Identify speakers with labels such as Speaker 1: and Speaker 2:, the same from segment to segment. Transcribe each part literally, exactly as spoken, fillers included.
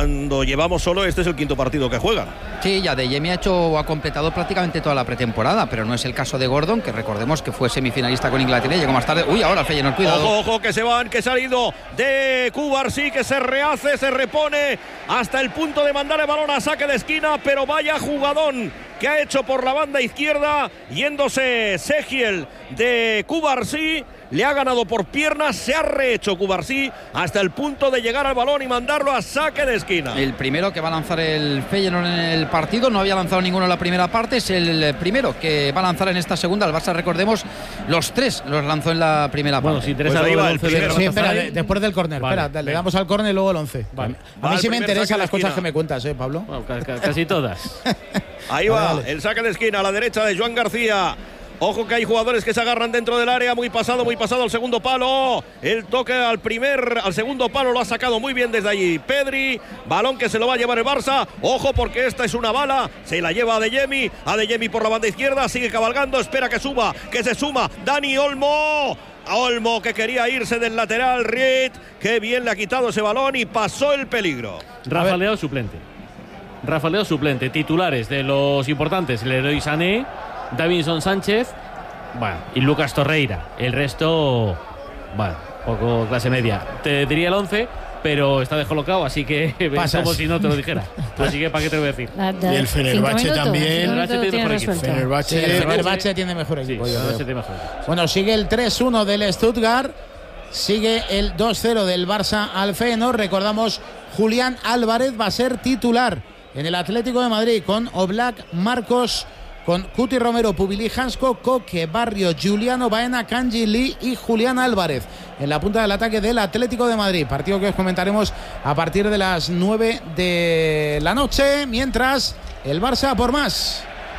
Speaker 1: cuando llevamos solo, este es el quinto partido que juegan.
Speaker 2: Sí, ya Adeyemi ha hecho o ha completado prácticamente toda la pretemporada, pero no es el caso de Gordon, que recordemos que fue semifinalista con Inglaterra y llegó más tarde. Uy, ahora el Feyenoord, cuidado.
Speaker 1: Ojo, ojo, que se van, que se ha ido de Cubarsí, que se rehace, se repone hasta el punto de mandar el balón a saque de esquina, pero vaya jugadón que ha hecho por la banda izquierda, yéndose Segiel de Cubarsí. Le ha ganado por piernas, se ha rehecho Cubarsí hasta el punto de llegar al balón y mandarlo a saque de esquina.
Speaker 2: El primero que va a lanzar el Feyenoord en el partido, no había lanzado ninguno en la primera parte, es el primero que va a lanzar en esta segunda. El Barça, recordemos, los tres los lanzó en la primera parte.
Speaker 3: Bueno, si interesa
Speaker 1: pues
Speaker 3: el
Speaker 1: once
Speaker 3: de
Speaker 4: Sí, espera, de, después del córner,
Speaker 3: vale,
Speaker 4: espera, le damos al córner y luego el once.
Speaker 3: Vale.
Speaker 4: A mí
Speaker 1: Va
Speaker 4: sí
Speaker 1: el
Speaker 4: me
Speaker 1: primer
Speaker 4: interesan
Speaker 1: saque de
Speaker 4: las cosas
Speaker 1: esquina.
Speaker 4: que me cuentas, ¿eh, Pablo?
Speaker 3: Bueno, casi todas.
Speaker 1: Ahí va,
Speaker 4: Vale, vale.
Speaker 1: el saque de esquina a la derecha de Joan García. Ojo que hay jugadores que se agarran dentro del área, muy pasado, muy pasado el segundo palo. El toque al primer, al segundo palo lo ha sacado muy bien desde allí Pedri. Balón que se lo va a llevar el Barça. Ojo porque esta es una bala, se la lleva Adeyemi. Adeyemi por la banda izquierda, sigue cabalgando, espera que suba, que se suma Dani Olmo. Olmo que quería irse del lateral, Riet, que bien le ha quitado ese balón y pasó el peligro.
Speaker 3: Rafa Leao suplente. Rafa Leao suplente. Titulares de los importantes: Leroy Sané, Davinson Sánchez, bueno, y Lucas Torreira. El resto, bueno, poco clase media. Te diría el once, pero está descolocado, así que ves como si no te lo dijera. Así que, ¿para qué te lo voy a decir?
Speaker 5: La,
Speaker 6: Y el Fenerbahce también.
Speaker 5: El
Speaker 3: Fenerbahce tiene mejor equipo.
Speaker 6: Fenerbahce,
Speaker 4: Sí, el Fenerbahce tiene mejor equipo.
Speaker 3: Sí,
Speaker 4: yo
Speaker 3: no
Speaker 4: creo.
Speaker 3: se te imagina.
Speaker 4: Bueno, sigue el tres uno del Stuttgart, sigue el dos cero del Barça al Feyenoord. Recordamos, Julián Álvarez va a ser titular en el Atlético de Madrid con Oblak, Marcos, con Cuti Romero, Pubili, Hansko, Coque, Barrio, Juliano Baena, Kanji Lee y Julián Álvarez en la punta del ataque del Atlético de Madrid. Partido que os comentaremos a partir de las nueve de la noche, mientras el Barça por más.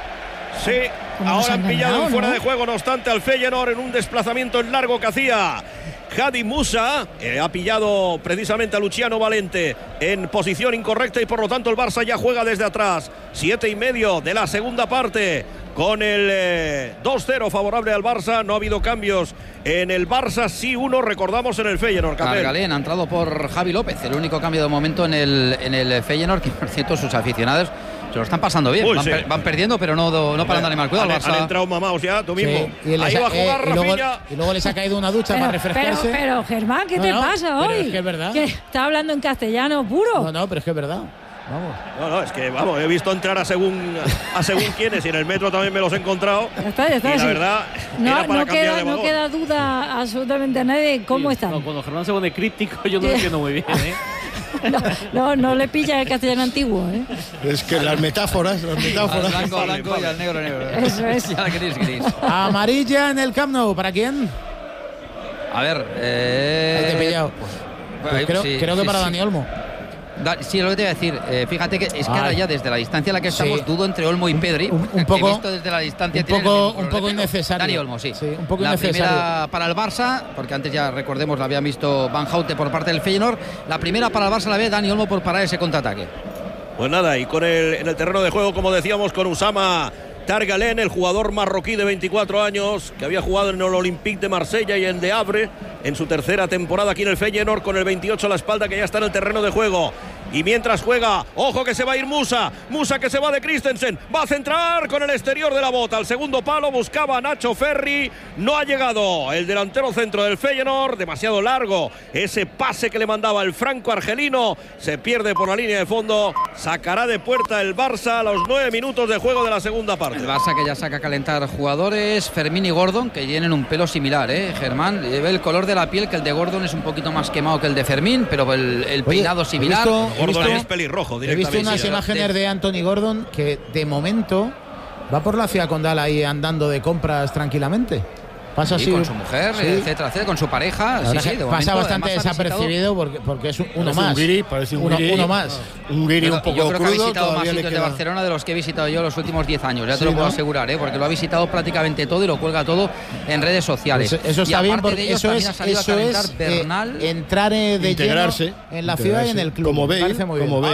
Speaker 1: Sí,
Speaker 5: ¿Cómo nos
Speaker 1: ahora
Speaker 5: han
Speaker 1: han pillado
Speaker 5: ganado,
Speaker 1: en fuera
Speaker 5: no?
Speaker 1: de juego, no obstante, al Feyenoord en un desplazamiento en largo que hacía Hadi Musa. Eh, ha pillado precisamente a Luciano Valente en posición incorrecta y por lo tanto el Barça ya juega desde atrás. Siete y medio de la segunda parte con el eh, dos cero favorable al Barça. No ha habido cambios en el Barça, sí uno, recordamos, en el Feyenoord.
Speaker 2: Cargalén ha entrado por Javi López, el único cambio de momento en el, en el Feyenoord, que por cierto sus aficionados se lo están pasando bien.
Speaker 1: Uy,
Speaker 2: van,
Speaker 1: sí.
Speaker 2: per, van perdiendo, pero no, no paran de animar. Cuidado,
Speaker 1: han,
Speaker 2: el Barça.
Speaker 1: han entrado mamaos ya, tú mismo.
Speaker 4: Sí, y les
Speaker 1: Ahí
Speaker 4: ha-
Speaker 1: va a jugar
Speaker 4: eh, y, luego,
Speaker 1: Rafinha.
Speaker 4: y luego les ha caído una ducha
Speaker 5: Pero,
Speaker 4: para
Speaker 5: pero,
Speaker 4: refrescarse.
Speaker 5: pero, Germán, ¿qué
Speaker 4: No,
Speaker 5: te
Speaker 4: no,
Speaker 5: pasa
Speaker 4: pero
Speaker 5: hoy?
Speaker 4: es que es verdad.
Speaker 5: Que está hablando en castellano puro.
Speaker 4: No, no, pero es que es verdad. Vamos.
Speaker 1: No, no, es que vamos, he visto entrar a según a según quiénes y en el metro también me los he encontrado.
Speaker 5: Ya está, ya está,
Speaker 1: y la
Speaker 5: sí.
Speaker 1: verdad,
Speaker 5: No,
Speaker 1: era para
Speaker 5: no,
Speaker 1: cambiar
Speaker 5: queda,
Speaker 1: de
Speaker 5: no
Speaker 1: vagón.
Speaker 5: queda duda absolutamente a nadie de cómo
Speaker 3: Sí,
Speaker 5: están.
Speaker 3: no, cuando Germán se pone críptico, yo no lo
Speaker 5: Sí.
Speaker 3: entiendo muy bien, ¿eh?
Speaker 5: No, no, no le pilla el castellano antiguo, ¿eh?
Speaker 6: Es que las metáforas, las
Speaker 2: Al
Speaker 6: metáforas.
Speaker 2: blanco, blanco y al negro, negro.
Speaker 5: Eso es.
Speaker 2: Y al gris, gris.
Speaker 4: Amarilla en el Camp Nou. ¿Para quién?
Speaker 2: A ver, eh...
Speaker 4: Ahí te he pillado.
Speaker 2: pues,
Speaker 4: Pues creo,
Speaker 2: sí,
Speaker 4: creo que
Speaker 2: sí,
Speaker 4: para
Speaker 2: sí.
Speaker 4: Dani Olmo.
Speaker 2: Da, sí, lo que te iba a decir. Eh, fíjate que es que
Speaker 4: Ay.
Speaker 2: ahora ya desde la distancia en la que estamos
Speaker 4: Sí.
Speaker 2: dudo entre Olmo y Pedri.
Speaker 4: Un- un
Speaker 2: que
Speaker 4: poco-
Speaker 2: visto desde la distancia
Speaker 4: un
Speaker 2: tienen
Speaker 4: poco-
Speaker 2: el mismo
Speaker 4: un
Speaker 2: color
Speaker 4: poco
Speaker 2: de pelo.
Speaker 4: innecesario.
Speaker 2: Dani Olmo, sí.
Speaker 4: Sí, un poco
Speaker 2: la
Speaker 4: innecesario.
Speaker 2: primera para el Barça, porque antes ya recordemos la habían visto Van Houte por parte del Feyenoord. La primera para el Barça la ve Dani Olmo por parar ese contraataque.
Speaker 1: Pues nada, y con el, en el terreno de juego, como decíamos, con Usama Targalén, el jugador marroquí de veinticuatro años, que había jugado en el Olympique de Marsella y en Le Havre en su tercera temporada aquí en el Feyenoord, con el veintiocho a la espalda, que ya está en el terreno de juego. Y mientras juega, ojo que se va a ir Musa, Musa que se va de Christensen, va a centrar con el exterior de la bota, al segundo palo, buscaba a Nacho Ferri, no ha llegado el delantero centro del Feyenoord, demasiado largo ese pase que le mandaba el franco argelino, se pierde por la línea de fondo, sacará de puerta el Barça a los nueve minutos de juego de la segunda parte.
Speaker 2: El Barça que ya saca a calentar jugadores, Fermín y Gordon, que tienen un pelo similar, ¿eh? Germán, ve el color de la piel, que el de Gordon es un poquito más quemado que el de Fermín, pero el, el peinado
Speaker 4: Oye, he
Speaker 2: similar.
Speaker 4: visto- he
Speaker 1: Gordon
Speaker 4: visto-
Speaker 1: es pelirrojo
Speaker 4: He
Speaker 1: directamente.
Speaker 4: visto unas
Speaker 2: sí,
Speaker 4: imágenes
Speaker 2: de-
Speaker 4: de Anthony Gordon que de momento va por la ciudad condal ahí andando de compras tranquilamente. Pasa
Speaker 2: Sí,
Speaker 4: así.
Speaker 2: con su mujer,
Speaker 4: Sí.
Speaker 2: etcétera, etcétera, con su pareja.
Speaker 4: La
Speaker 2: Sí,
Speaker 4: verdad
Speaker 2: sí,
Speaker 4: que
Speaker 2: de
Speaker 4: pasa
Speaker 2: momento,
Speaker 4: bastante
Speaker 2: además, ha visitado-
Speaker 4: desapercibido porque, porque es uno
Speaker 6: Parece
Speaker 4: más.
Speaker 6: un guiri, parece un
Speaker 4: uno,
Speaker 6: guiri.
Speaker 4: uno más.
Speaker 6: Un guiri un
Speaker 2: Pero
Speaker 6: poco
Speaker 2: yo creo que ha
Speaker 6: crudo,
Speaker 2: visitado más
Speaker 6: todavía le
Speaker 2: sitios de
Speaker 6: queda.
Speaker 2: Barcelona de los que he visitado yo los últimos diez años, ya te
Speaker 4: Sí,
Speaker 2: lo puedo
Speaker 4: ¿no?
Speaker 2: asegurar, ¿eh? Porque lo ha visitado prácticamente todo y lo cuelga todo en redes sociales.
Speaker 4: Pues eso
Speaker 2: Y
Speaker 4: está bien
Speaker 2: aparte de
Speaker 4: porque
Speaker 2: ellos,
Speaker 4: eso
Speaker 2: también
Speaker 4: es,
Speaker 2: ha salido a
Speaker 4: eso
Speaker 2: calentar
Speaker 4: es eh,
Speaker 2: Bernal.
Speaker 4: entrar eh, de
Speaker 6: Integrarse,
Speaker 4: lleno en la ciudad y en el club.
Speaker 6: como
Speaker 4: Me
Speaker 6: Bale,
Speaker 4: parece muy bien.
Speaker 6: como
Speaker 1: A
Speaker 6: Bale.
Speaker 1: ver,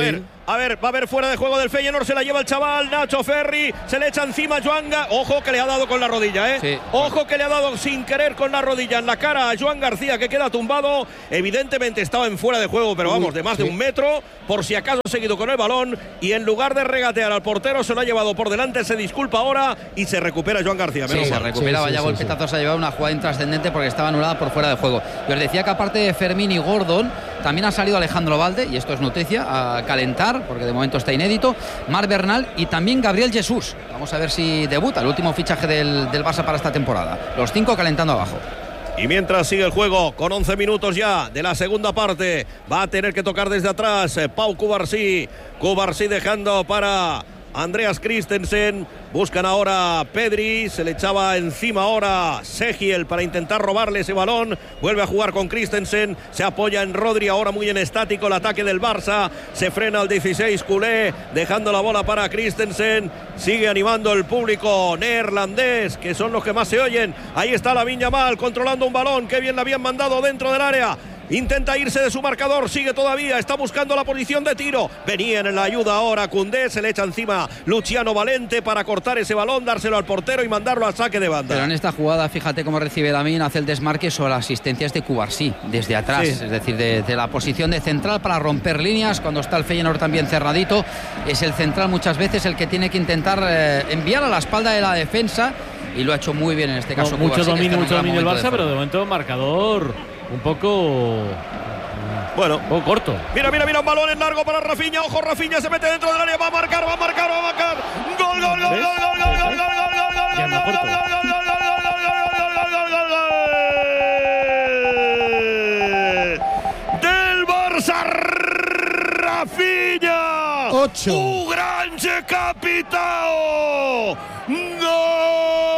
Speaker 1: A ver, va a haber fuera de juego del Feyenoord, se la lleva el chaval Nacho Ferri, se le echa encima Joanga. Ojo que le ha dado con la rodilla, ¿eh? Sí. Ojo que le ha dado sin querer con la rodilla en la cara a Joan García, que queda tumbado. Evidentemente estaba en fuera de juego, pero vamos, de más sí. de un metro. Por si acaso ha seguido con el balón y en lugar de regatear al portero se lo ha llevado por delante. Se disculpa ahora y se recupera Joan García.
Speaker 2: Sí, se recuperaba sí, sí, ya sí, golpetazos, sí. ha llevado una jugada intrascendente porque estaba anulada por fuera de juego. Y os decía que aparte de Fermín y Gordon, también ha salido Alejandro Valde, y esto es noticia, a calentar, porque de momento está inédito, Marc Bernal y también Gabriel Jesús. Vamos a ver si debuta, el último fichaje del, del Barça para esta temporada. Los cinco calentando abajo.
Speaker 1: Y mientras sigue el juego, con once minutos ya de la segunda parte, va a tener que tocar desde atrás eh, Pau Cubarsí. Cubarsí dejando para Andreas Christensen. Buscan ahora Pedri, se le echaba encima ahora Segiel para intentar robarle ese balón. Vuelve a jugar con Christensen, se apoya en Rodri, ahora muy en estático el ataque del Barça. Se frena el dieciséis culé, dejando la bola para Christensen. Sigue animando el público neerlandés, que son los que más se oyen. Ahí está Lamine Yamal controlando un balón, que bien le habían mandado dentro del área. Intenta irse de su marcador, sigue todavía, está buscando la posición de tiro. Venían en la ayuda ahora Koundé, se le echa encima Luciano Valente para cortar ese balón, dárselo al portero y mandarlo al saque de banda.
Speaker 2: Pero en esta jugada, fíjate cómo recibe Lamine, hace el desmarque sobre las asistencias de Cubarsí, desde atrás, sí. es decir, de, de la posición de central para romper líneas, cuando está el Feyenoord también cerradito. Es el central muchas veces el que tiene que intentar eh, enviar a la espalda de la defensa, y lo ha hecho muy bien en este caso.
Speaker 3: No, mucho dominio, mucho dominio el Barça,
Speaker 2: de
Speaker 3: pero de momento marcador un poco
Speaker 1: bueno,
Speaker 3: un poco corto.
Speaker 1: Mira, mira, mira, un balón en largo para Rafinha. Ojo, Rafinha se mete dentro del área, va a marcar, va a marcar, va a marcar. Gol, gol, gol, gol, gol, gol, gol, gol, gol, gol, gol, del Barça, Rafinha.
Speaker 4: Ocho.
Speaker 1: Un grande capitao. Gol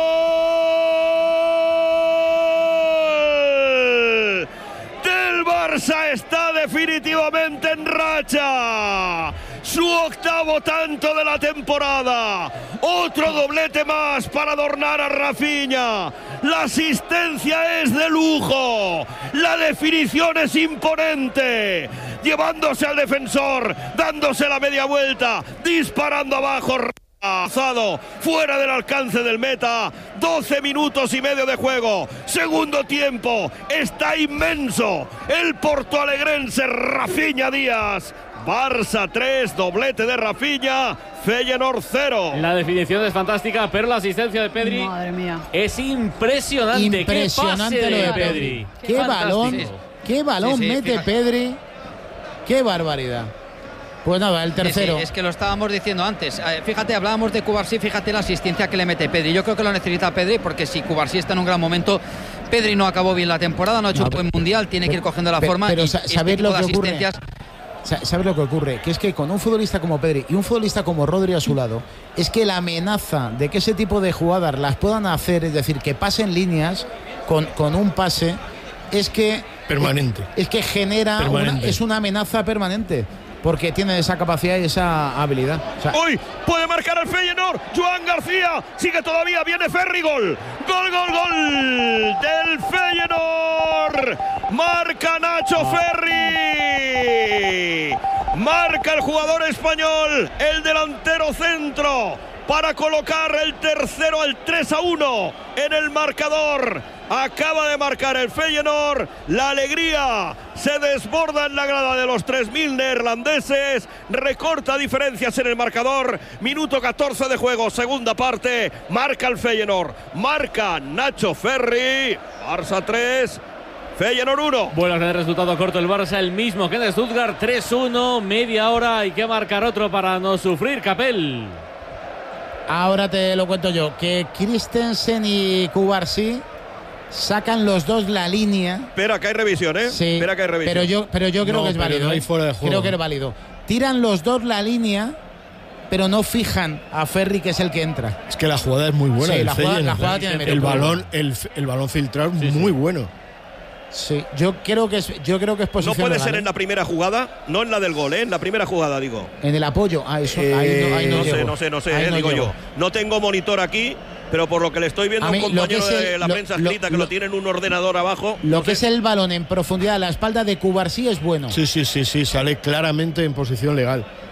Speaker 1: del Barça, está definitivamente en racha. Su octavo tanto de la temporada. Otro doblete más para adornar a Rafinha. La asistencia es de lujo. La definición es imponente. Llevándose al defensor, dándose la media vuelta, disparando abajo. Fuera del alcance del meta. doce minutos y medio de juego. Segundo tiempo. Está inmenso el portoalegrense Rafinha Díaz. Barça tres, doblete de Rafinha, Feyenoord cero.
Speaker 3: La definición es fantástica, pero la asistencia de Pedri,
Speaker 5: madre mía,
Speaker 3: es impresionante.
Speaker 4: Impresionante
Speaker 3: ¿Qué pase
Speaker 4: lo de
Speaker 3: de
Speaker 4: Pedri?
Speaker 3: Pedri?
Speaker 4: Qué balón, qué balón sí, sí, mete fíjate. Pedri. Qué barbaridad. Pues nada, el tercero.
Speaker 2: Sí, sí, es que lo estábamos diciendo antes. Fíjate, hablábamos de Cubarsí, fíjate la asistencia que le mete Pedri. Yo creo que lo necesita Pedri, porque si Cubarsí está en un gran momento, Pedri no acabó bien la temporada, no ha hecho no, un buen mundial, tiene que ir cogiendo la
Speaker 4: pero,
Speaker 2: forma.
Speaker 4: Pero
Speaker 2: y
Speaker 4: ¿sabéis
Speaker 2: este
Speaker 4: lo que ocurre?
Speaker 2: Asistencias...
Speaker 4: ¿Sabes lo que ocurre? Que es que con un futbolista como Pedri y un futbolista como Rodri a su lado, es que la amenaza de que ese tipo de jugadas las puedan hacer, es decir, que pasen líneas con, con un pase, es que
Speaker 6: permanente.
Speaker 4: Es, es que genera una, es una amenaza permanente. Porque tiene esa capacidad y esa habilidad. O sea,
Speaker 1: ¡uy! Puede marcar el Feyenoord. Joan García sigue todavía. Viene Ferri. Gol. Gol, gol, gol del Feyenoord. Marca Nacho Ferri. Marca el jugador español. El delantero centro. Para colocar el tercero al tres a uno en el marcador. Acaba de marcar el Feyenoord. La alegría se desborda en la grada de los tres mil neerlandeses. Recorta diferencias en el marcador. Minuto catorce de juego, segunda parte. Marca el Feyenoord. Marca Nacho Ferri. Barça tres, Feyenoord uno.
Speaker 3: Bueno, el resultado corto el Barça, el mismo que en Stuttgart, tres uno. Media hora, hay que marcar otro para no sufrir, Capel.
Speaker 4: Ahora te lo cuento yo, que Christensen y Cubarsí sacan los dos la línea.
Speaker 1: Espera que hay revisión, ¿eh?
Speaker 4: Sí,
Speaker 1: Espera que hay revisión.
Speaker 4: Pero yo, pero yo creo
Speaker 6: no,
Speaker 4: que es válido.
Speaker 6: No hay fuera de juego.
Speaker 4: Creo que es válido. Tiran los dos la línea, pero no fijan a Ferri, que es el que entra.
Speaker 6: Es que la jugada es muy buena.
Speaker 4: Sí, la jugada, la jugada tiene
Speaker 6: el, el balón, el, el balón filtrado es sí, muy sí. bueno.
Speaker 4: Sí, yo creo que es, yo creo que es posición.
Speaker 1: No puede
Speaker 4: legal,
Speaker 1: ser
Speaker 4: ¿eh?
Speaker 1: en la primera jugada, no en la del gol, ¿eh? En la primera jugada, digo.
Speaker 4: En el apoyo. Ah, eso.
Speaker 1: Eh,
Speaker 4: ahí no, ahí no,
Speaker 1: no
Speaker 4: llego.
Speaker 1: sé, no sé, no sé,
Speaker 4: eh,
Speaker 1: no digo
Speaker 4: llego.
Speaker 1: yo. No tengo monitor aquí, pero por lo que le estoy viendo a un compañero el, de la lo, prensa escrita lo, que lo, lo tiene en un ordenador abajo.
Speaker 4: Lo
Speaker 1: no
Speaker 4: que
Speaker 1: sé.
Speaker 4: Es el balón en profundidad a la espalda de Cubarsí es bueno.
Speaker 6: Sí, sí, sí, sí, sale claramente en posición legal.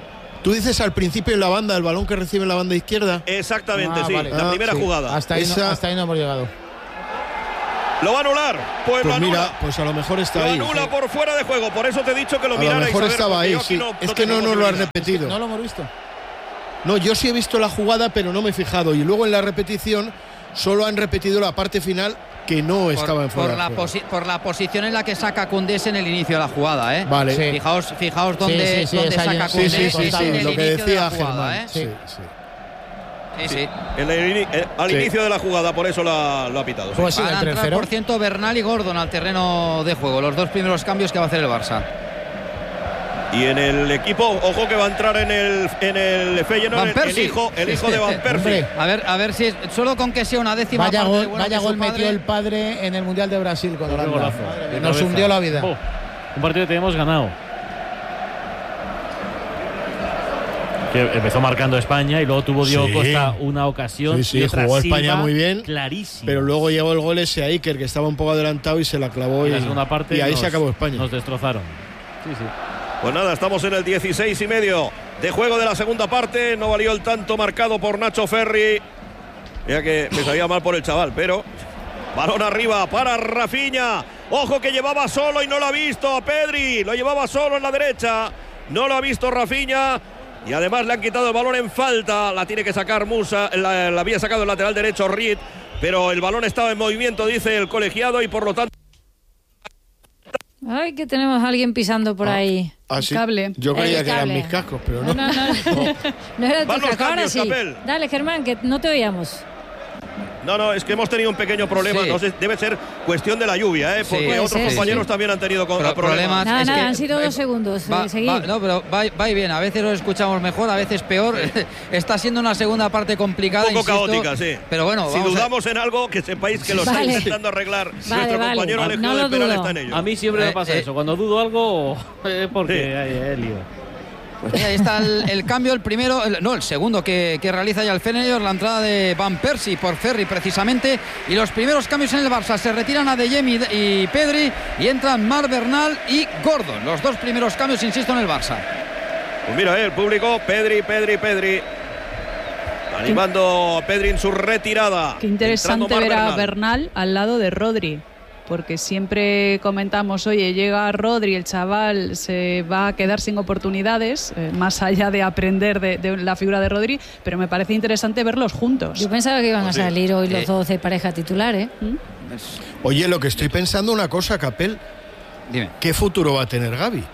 Speaker 6: Tú dices al principio en la banda, el balón que recibe en la banda izquierda.
Speaker 1: Exactamente,
Speaker 4: Ah,
Speaker 1: sí.
Speaker 4: vale.
Speaker 1: La
Speaker 6: Ah,
Speaker 1: primera
Speaker 6: sí.
Speaker 1: jugada.
Speaker 4: Hasta ahí,
Speaker 6: Esa-
Speaker 4: no, hasta ahí no hemos llegado.
Speaker 1: ¿Lo va a anular? Pues, lo
Speaker 6: Pues
Speaker 1: anula.
Speaker 6: mira, pues a lo mejor está
Speaker 1: Lo
Speaker 6: ahí.
Speaker 1: anula
Speaker 6: sí.
Speaker 1: por fuera de juego. Por eso te he dicho que lo
Speaker 6: A lo
Speaker 1: mirarais.
Speaker 6: mejor
Speaker 1: a ver,
Speaker 6: estaba
Speaker 1: porque
Speaker 6: ahí,
Speaker 1: yo aquí
Speaker 6: sí.
Speaker 1: no-
Speaker 6: Es
Speaker 1: no
Speaker 6: que no
Speaker 1: tengo
Speaker 6: nos lo has
Speaker 1: posibilidad.
Speaker 6: repetido.
Speaker 4: No lo hemos visto.
Speaker 6: No, yo sí he visto la jugada, pero no me he fijado. Y luego en la repetición solo han repetido la parte final que no estaba
Speaker 2: por,
Speaker 6: en fuera
Speaker 2: por,
Speaker 6: de
Speaker 2: la
Speaker 6: juego.
Speaker 2: posi- por la posición en la que saca Koundés en el inicio de la jugada, ¿eh?
Speaker 6: Vale.
Speaker 4: Sí.
Speaker 2: Fijaos, fijaos dónde,
Speaker 4: sí, sí,
Speaker 2: dónde
Speaker 4: esa
Speaker 2: saca
Speaker 4: ya-
Speaker 6: Sí,
Speaker 2: Koundés
Speaker 6: sí, sí,
Speaker 2: en
Speaker 6: sí,
Speaker 2: el
Speaker 6: lo que
Speaker 2: inicio de
Speaker 6: decía
Speaker 2: la jugada,
Speaker 6: Germán.
Speaker 2: ¿eh?
Speaker 6: Sí, sí.
Speaker 2: Sí, sí.
Speaker 1: En el ini- eh, al
Speaker 6: Sí.
Speaker 1: inicio de la jugada, por eso la- lo ha pitado. sí.
Speaker 4: Pues sí,
Speaker 2: Van
Speaker 4: el
Speaker 2: a
Speaker 4: tres
Speaker 2: entrar,
Speaker 4: cero.
Speaker 2: por ciento, Bernal y Gordon al terreno de juego. Los dos primeros cambios que va a hacer el Barça.
Speaker 1: Y en el equipo, ojo que va a entrar en el, en el Feyenoord
Speaker 2: Van
Speaker 1: el,
Speaker 2: Persie.
Speaker 1: el hijo, el hijo de Van Persie.
Speaker 4: Hombre,
Speaker 2: A ver, a ver si es, solo con que sea una décima
Speaker 4: vaya
Speaker 2: parte de
Speaker 4: gol,
Speaker 2: bueno
Speaker 4: vaya
Speaker 2: que su
Speaker 4: gol metió
Speaker 2: padre-
Speaker 4: el padre en el Mundial de Brasil con
Speaker 3: Qué
Speaker 4: Holanda.
Speaker 3: golazo,
Speaker 4: Madre
Speaker 3: de
Speaker 4: mía, nos
Speaker 3: cabeza.
Speaker 4: hundió la vida.
Speaker 3: Oh, un partido que tenemos ganado. Que empezó marcando España y luego tuvo Diego
Speaker 6: Sí.
Speaker 3: Costa una ocasión.
Speaker 6: Sí, sí,
Speaker 3: y otra
Speaker 6: jugó España
Speaker 3: Silva,
Speaker 6: muy bien,
Speaker 3: clarísimo.
Speaker 6: Pero luego llegó el gol ese a Iker, que estaba un poco adelantado y se la clavó.
Speaker 3: Y
Speaker 6: Y,
Speaker 3: la segunda parte
Speaker 6: y ahí
Speaker 3: nos-
Speaker 6: se acabó España.
Speaker 3: Nos destrozaron. Sí, sí.
Speaker 1: Pues nada, estamos en el dieciséis y medio de juego de la segunda parte. No valió el tanto marcado por Nacho Ferri. Mira que me sabía mal por el chaval, pero balón arriba para Rafinha. Ojo que llevaba solo y no lo ha visto a Pedri. Lo llevaba solo en la derecha. No lo ha visto Rafinha. Y además le han quitado el balón en falta. La tiene que sacar Musa. La, la había sacado el lateral derecho Reed. Pero el balón estaba en movimiento, dice el colegiado, y por lo tanto.
Speaker 5: Ay, que tenemos a alguien pisando por ahí.
Speaker 6: Ah,
Speaker 7: El
Speaker 6: sí.
Speaker 7: cable.
Speaker 6: Yo creía
Speaker 5: El
Speaker 6: que eran
Speaker 5: cable.
Speaker 6: mis cascos, pero no.
Speaker 5: No, no, no. No era tu
Speaker 1: Van los
Speaker 5: casco, ahora
Speaker 1: cambios,
Speaker 5: sí.
Speaker 1: Capel.
Speaker 5: Dale, Germán, que no te oíamos.
Speaker 1: No, no, es que hemos tenido un pequeño problema.
Speaker 2: Sí.
Speaker 1: No sé, debe ser cuestión de la lluvia, ¿eh?
Speaker 2: Sí.
Speaker 1: Porque
Speaker 2: Puede
Speaker 1: otros
Speaker 5: ser,
Speaker 1: compañeros
Speaker 5: sí.
Speaker 1: también han tenido con-
Speaker 2: Pro-
Speaker 1: problemas.
Speaker 2: problemas.
Speaker 5: Nada,
Speaker 2: es
Speaker 5: nada,
Speaker 2: que
Speaker 5: han sido
Speaker 2: va-
Speaker 5: dos segundos.
Speaker 2: Va,
Speaker 5: eh, seguir.
Speaker 2: va- no, pero va, va y bien. A veces lo escuchamos mejor, a veces peor. Está siendo una segunda parte complicada.
Speaker 1: Un poco
Speaker 2: insisto,
Speaker 1: caótica, sí.
Speaker 2: Pero bueno,
Speaker 1: si
Speaker 2: vamos a-
Speaker 1: dudamos en algo, que sepáis que lo
Speaker 5: Vale.
Speaker 1: está intentando arreglar
Speaker 5: Vale,
Speaker 1: nuestro
Speaker 5: vale.
Speaker 1: compañero
Speaker 5: No
Speaker 1: elegido
Speaker 5: lo
Speaker 1: del penal
Speaker 5: dudo.
Speaker 1: está en ello.
Speaker 3: A mí siempre
Speaker 2: Eh,
Speaker 3: me pasa
Speaker 2: eh.
Speaker 3: eso. Cuando dudo algo, eh, porque
Speaker 2: Sí.
Speaker 3: hay eh, lío.
Speaker 2: Pues ahí está el, el cambio, el primero, el- no, el segundo que, que realiza ya el Feyenoord, la entrada de Van Persie por Ferri precisamente, y los primeros cambios en el Barça, se retiran a De Jong y, y Pedri, y entran Marc Bernal y Gordon, los dos primeros cambios, insisto, en el Barça.
Speaker 1: Pues mira, eh, el público, Pedri, Pedri, Pedri. Animando a Pedri en su retirada.
Speaker 7: Qué interesante
Speaker 1: Entrando
Speaker 7: ver
Speaker 1: Marc
Speaker 7: a
Speaker 1: Bernal.
Speaker 7: Bernal al lado de Rodri, porque siempre comentamos, oye, llega Rodri, el chaval se va a quedar sin oportunidades, eh, más allá de aprender de, de la figura de Rodri, pero me parece interesante verlos juntos.
Speaker 5: Yo pensaba que iban
Speaker 1: Pues
Speaker 5: a
Speaker 1: sí.
Speaker 5: salir hoy los
Speaker 2: Eh.
Speaker 5: dos de pareja titular, ¿eh?
Speaker 6: Oye, lo que estoy pensando una cosa, Capel.
Speaker 2: Dime.
Speaker 6: ¿Qué futuro va a tener Gavi?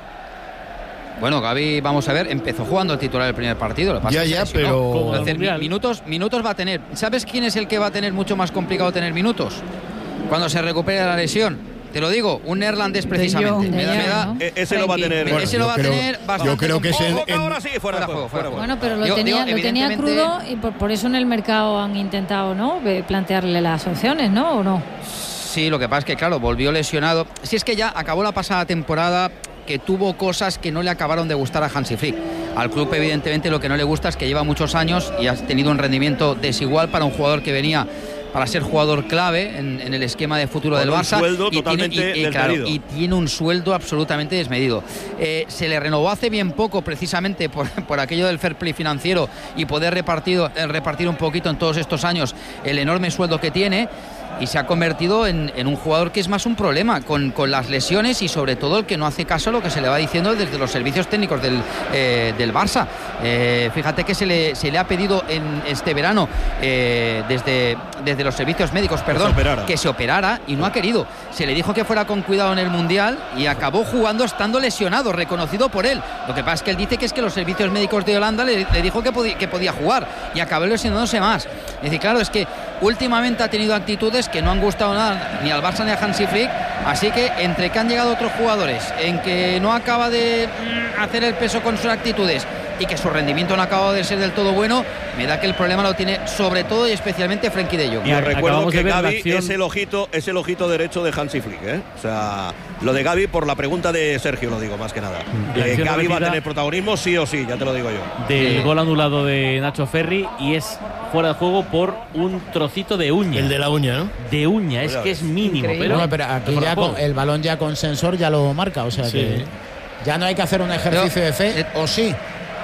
Speaker 2: Bueno, Gavi, vamos a ver, empezó jugando el titular el primer partido. Lo que pasa
Speaker 6: Ya,
Speaker 2: es que
Speaker 6: ya,
Speaker 2: se lesionó.
Speaker 6: pero-
Speaker 3: Como el
Speaker 2: Entonces, mi-
Speaker 3: Mundial.
Speaker 2: minutos, minutos va a tener. ¿Sabes quién es el que va a tener mucho más complicado tener minutos? Cuando se recupere la lesión. Te lo digo, un neerlandés precisamente.
Speaker 7: Jong.
Speaker 2: Me da-
Speaker 5: De
Speaker 2: me da-
Speaker 5: Jong, ¿no?
Speaker 1: Eh, ese lo va a
Speaker 7: Frenkie.
Speaker 1: tener.
Speaker 2: Bueno, ese lo
Speaker 6: yo
Speaker 2: va a
Speaker 6: creo-
Speaker 2: tener bastante
Speaker 6: yo creo que es en-
Speaker 1: Ojo que
Speaker 6: en-
Speaker 1: ahora sí, fuera,
Speaker 2: Fuera
Speaker 1: de
Speaker 2: juego,
Speaker 1: juego.
Speaker 2: fuera
Speaker 1: fuera de
Speaker 2: juego.
Speaker 1: juego.
Speaker 5: Bueno, pero lo
Speaker 2: Yo
Speaker 5: tenía,
Speaker 2: digo,
Speaker 5: lo tenía
Speaker 2: evidentemente-
Speaker 5: crudo y por, por eso en el mercado han intentado, ¿no? Ve- Plantearle las opciones, ¿no? ¿O no?
Speaker 2: Sí, lo que pasa es que, claro, volvió lesionado. Si es que ya acabó la pasada temporada, que tuvo cosas que no le acabaron de gustar a Hansi Flick. Al club, evidentemente, lo que no le gusta es que lleva muchos años y ha tenido un rendimiento desigual para un jugador que venía para ser jugador clave en, en el esquema de futuro
Speaker 1: Con
Speaker 2: del
Speaker 1: un
Speaker 2: Barça.
Speaker 1: sueldo
Speaker 2: y tiene,
Speaker 1: totalmente
Speaker 2: y- y, claro,
Speaker 1: desmedido.
Speaker 2: y tiene un sueldo absolutamente desmedido. Eh, se le renovó hace bien poco, precisamente por, por aquello del fair play financiero y poder repartir, eh, repartir un poquito en todos estos años el enorme sueldo que tiene. Y se ha convertido en, en un jugador que es más un problema con, con las lesiones y sobre todo el que no hace caso a lo que se le va diciendo desde los servicios técnicos del, eh, del Barça. Eh, fíjate que se le, se le ha pedido en este verano eh, desde, desde los servicios médicos, perdón,
Speaker 1: operara.
Speaker 2: que se operara y no ha querido. Se le dijo que fuera con cuidado en el Mundial y acabó jugando estando lesionado, reconocido por él. Lo que pasa es que él dice que es que los servicios médicos de Holanda le, le dijo que, podía, que podía jugar y acabó lesionándose más. Es decir, claro, es que últimamente ha tenido actitudes que no han gustado nada ni al Barça ni a Hansi Flick, así que entre que han llegado otros jugadores, en que no acaba de mm, hacer el peso con sus actitudes y que su rendimiento no acaba de ser del todo bueno, me da que el problema lo tiene sobre todo y especialmente Frenkie de Jong.
Speaker 1: Y os
Speaker 3: Acabamos
Speaker 1: recuerdo
Speaker 3: de
Speaker 1: que
Speaker 3: ver la
Speaker 1: Gavi
Speaker 3: acción.
Speaker 1: es el ojito, es el ojito derecho de Hansi Flick, ¿eh? O sea, lo de Gavi por la pregunta de Sergio lo digo más que nada.
Speaker 3: La
Speaker 1: Eh,
Speaker 3: acción
Speaker 1: Gavi va a
Speaker 3: repetida
Speaker 1: tener protagonismo sí o sí, ya te lo digo yo.
Speaker 3: Del
Speaker 2: Sí.
Speaker 3: gol anulado de Nacho Ferri y es fuera de juego por un trocito de uña.
Speaker 6: El de la uña, ¿no?
Speaker 3: de uña, es
Speaker 1: Cuidado.
Speaker 3: que es mínimo.
Speaker 7: Increíble.
Speaker 3: Pero,
Speaker 4: Bueno, pero aquí
Speaker 3: fuera
Speaker 4: ya
Speaker 3: de juego.
Speaker 4: con- el balón ya con sensor ya lo marca, o sea
Speaker 6: Sí.
Speaker 4: que ya no hay que hacer un ejercicio
Speaker 2: Pero,
Speaker 4: de fe,
Speaker 2: eh,
Speaker 4: o sí.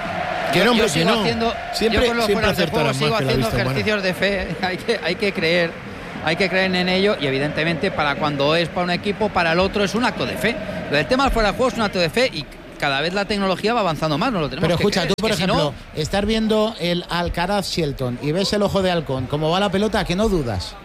Speaker 6: Que no,
Speaker 2: yo, yo
Speaker 6: hombre,
Speaker 2: sigo
Speaker 6: que no.
Speaker 2: haciendo,
Speaker 6: Siempre-
Speaker 2: yo con los
Speaker 6: siempre
Speaker 2: fueras de juego
Speaker 6: acertarán
Speaker 2: sigo
Speaker 6: más que la
Speaker 2: haciendo
Speaker 6: vista humana.
Speaker 2: ejercicios de fe. Hay que, hay que creer, hay que creer en ello y evidentemente para cuando es para un equipo, para el otro es un acto de fe. Lo del tema del fuera de juego es un acto de fe y cada vez la tecnología va avanzando más, no lo tenemos
Speaker 4: Pero
Speaker 2: que
Speaker 4: escucha,
Speaker 2: creer.
Speaker 4: tú por
Speaker 2: Es que si
Speaker 4: ejemplo,
Speaker 2: no,
Speaker 4: estar viendo el Alcaraz Shelton y ves el ojo de halcón, cómo va la pelota, que no dudas.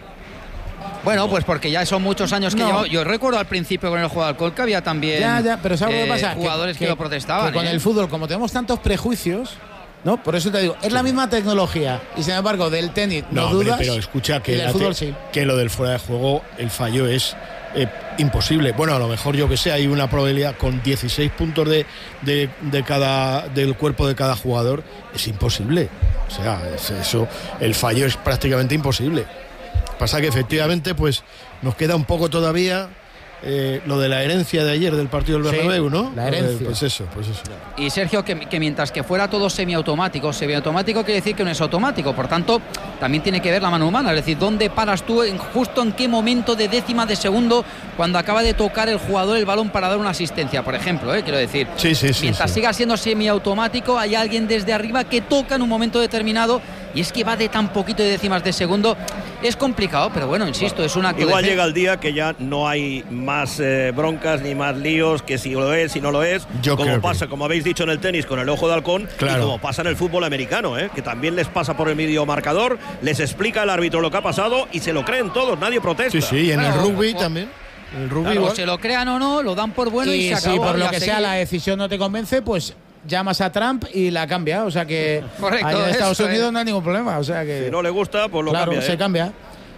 Speaker 2: bueno, pues porque ya son muchos años que
Speaker 4: No.
Speaker 2: llevo. Yo recuerdo al principio con el juego de alcohol que había también
Speaker 4: Ya, ya, pero ¿sabes
Speaker 2: eh,
Speaker 4: lo que pasa?
Speaker 2: jugadores que, lo protestaban.
Speaker 4: que con
Speaker 2: ¿eh?
Speaker 4: el fútbol, como tenemos tantos prejuicios, ¿no? Por eso te digo, es la misma tecnología. Y sin embargo, del tenis no,
Speaker 6: No, hombre,
Speaker 4: dudas.
Speaker 6: pero escucha
Speaker 4: y
Speaker 6: que,
Speaker 4: del
Speaker 6: la
Speaker 4: fútbol
Speaker 6: te-
Speaker 4: sí.
Speaker 6: que lo del fuera de juego, el fallo es eh, imposible. Bueno, a lo mejor yo que sé, hay una probabilidad con dieciséis puntos de, de, de cada del cuerpo de cada jugador, es imposible. O sea, es eso, el fallo es prácticamente imposible. Pasa que efectivamente, pues nos queda un poco todavía eh, lo de la herencia de ayer del partido del
Speaker 4: Sí,
Speaker 6: Bernabéu, ¿no?
Speaker 4: la herencia.
Speaker 6: Pues eso, pues eso.
Speaker 2: Y Sergio, que, que mientras que fuera todo semiautomático, semiautomático quiere decir que no es automático, por tanto, también tiene que ver la mano humana, es decir, ¿dónde paras tú, en, justo en qué momento de décima de segundo, cuando acaba de tocar el jugador el balón para dar una asistencia, por ejemplo, ¿eh? Quiero decir,
Speaker 6: Sí, sí, sí.
Speaker 2: mientras
Speaker 6: sí.
Speaker 2: siga siendo semiautomático, hay alguien desde arriba que toca en un momento determinado y es que va de tan poquito de décimas de segundo, es complicado, pero bueno, insisto, es un acto
Speaker 1: Igual
Speaker 2: de fe.
Speaker 1: llega el día que ya no hay más eh, broncas ni más líos, que si lo es, si no lo es,
Speaker 6: Yo
Speaker 1: como
Speaker 6: creo que-
Speaker 1: pasa, como habéis dicho en el tenis con el ojo de halcón,
Speaker 6: Claro.
Speaker 1: y como pasa en el fútbol americano, ¿eh? que también les pasa por el medio marcador, les explica el árbitro lo que ha pasado y se lo creen todos, nadie protesta.
Speaker 6: Sí, sí, y en el
Speaker 2: Bueno,
Speaker 6: rugby
Speaker 2: o-
Speaker 6: también. En el rugby
Speaker 2: Claro,
Speaker 6: igual.
Speaker 2: se lo crean o no, lo dan por bueno y,
Speaker 4: y
Speaker 2: se
Speaker 4: si
Speaker 2: acabó.
Speaker 4: por
Speaker 2: y
Speaker 4: lo
Speaker 2: a
Speaker 4: que sea
Speaker 2: seguir.
Speaker 4: la decisión no te convence, pues llamas a Trump y la cambia. O sea que
Speaker 2: Correcto,
Speaker 4: ahí en Estados
Speaker 2: eso
Speaker 4: Unidos
Speaker 2: es.
Speaker 4: no hay ningún problema. O sea que
Speaker 1: Si no le gusta, pues lo
Speaker 4: claro,
Speaker 1: cambia.
Speaker 4: se
Speaker 1: ¿eh?
Speaker 4: cambia.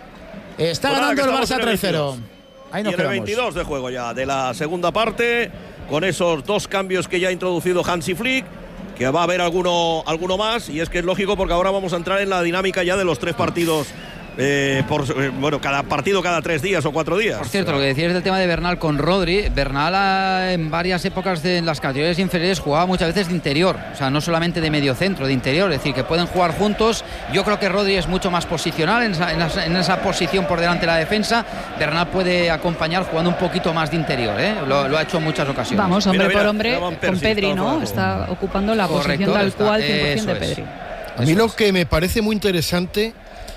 Speaker 4: Está
Speaker 1: Pues nada,
Speaker 4: ganando
Speaker 1: que
Speaker 4: el
Speaker 1: estamos
Speaker 4: Barça
Speaker 1: en el
Speaker 4: tres cero.
Speaker 1: veintidós.
Speaker 4: Ahí
Speaker 1: Y
Speaker 4: nos
Speaker 1: en el
Speaker 4: quedamos.
Speaker 1: veintidós de juego ya de la segunda parte, con esos dos cambios que ya ha introducido Hansi Flick, que va a haber alguno, alguno más, y es que es lógico porque ahora vamos a entrar en la dinámica ya de los tres partidos, eh, por, eh, bueno, cada partido cada tres días o cuatro días.
Speaker 2: Por cierto, lo que decías del tema de Bernal con Rodri, Bernal ah, en varias épocas de en las categorías inferiores jugaba muchas veces de interior, o sea, no solamente de medio centro, de interior, es decir, que pueden jugar juntos. Yo creo que Rodri es mucho más posicional en esa, en esa, en esa posición por delante de la defensa. Bernal puede acompañar jugando un poquito más de interior, ¿eh? lo, lo ha hecho en muchas ocasiones.
Speaker 7: Vamos, hombre
Speaker 1: Mira, mira,
Speaker 7: por hombre,
Speaker 1: ya Van
Speaker 7: con
Speaker 1: Persie,
Speaker 7: Pedri,
Speaker 1: está
Speaker 7: ¿no?
Speaker 1: abajo.
Speaker 7: Está ocupando la
Speaker 2: Correcto,
Speaker 7: posición tal
Speaker 2: está-
Speaker 7: cual cien por ciento de
Speaker 2: eso es.
Speaker 7: Pedri.
Speaker 6: A mí lo que me parece muy interesante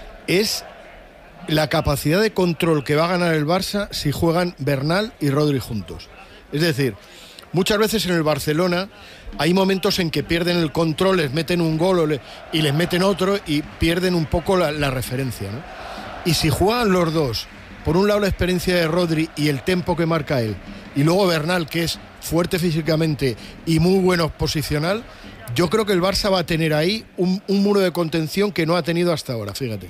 Speaker 6: es la capacidad de control que va a ganar el Barça si juegan Bernal y Rodri juntos. Es decir, muchas veces en el Barcelona hay momentos en que pierden el control, les meten un gol o le- y les meten otro y pierden un poco la, la referencia, ¿no? Y si juegan los dos, por un lado la experiencia de Rodri y el tempo que marca él, y luego Bernal, que es fuerte físicamente y muy bueno posicional, yo creo que el Barça va a tener ahí un, un muro de contención que no ha tenido hasta ahora, fíjate.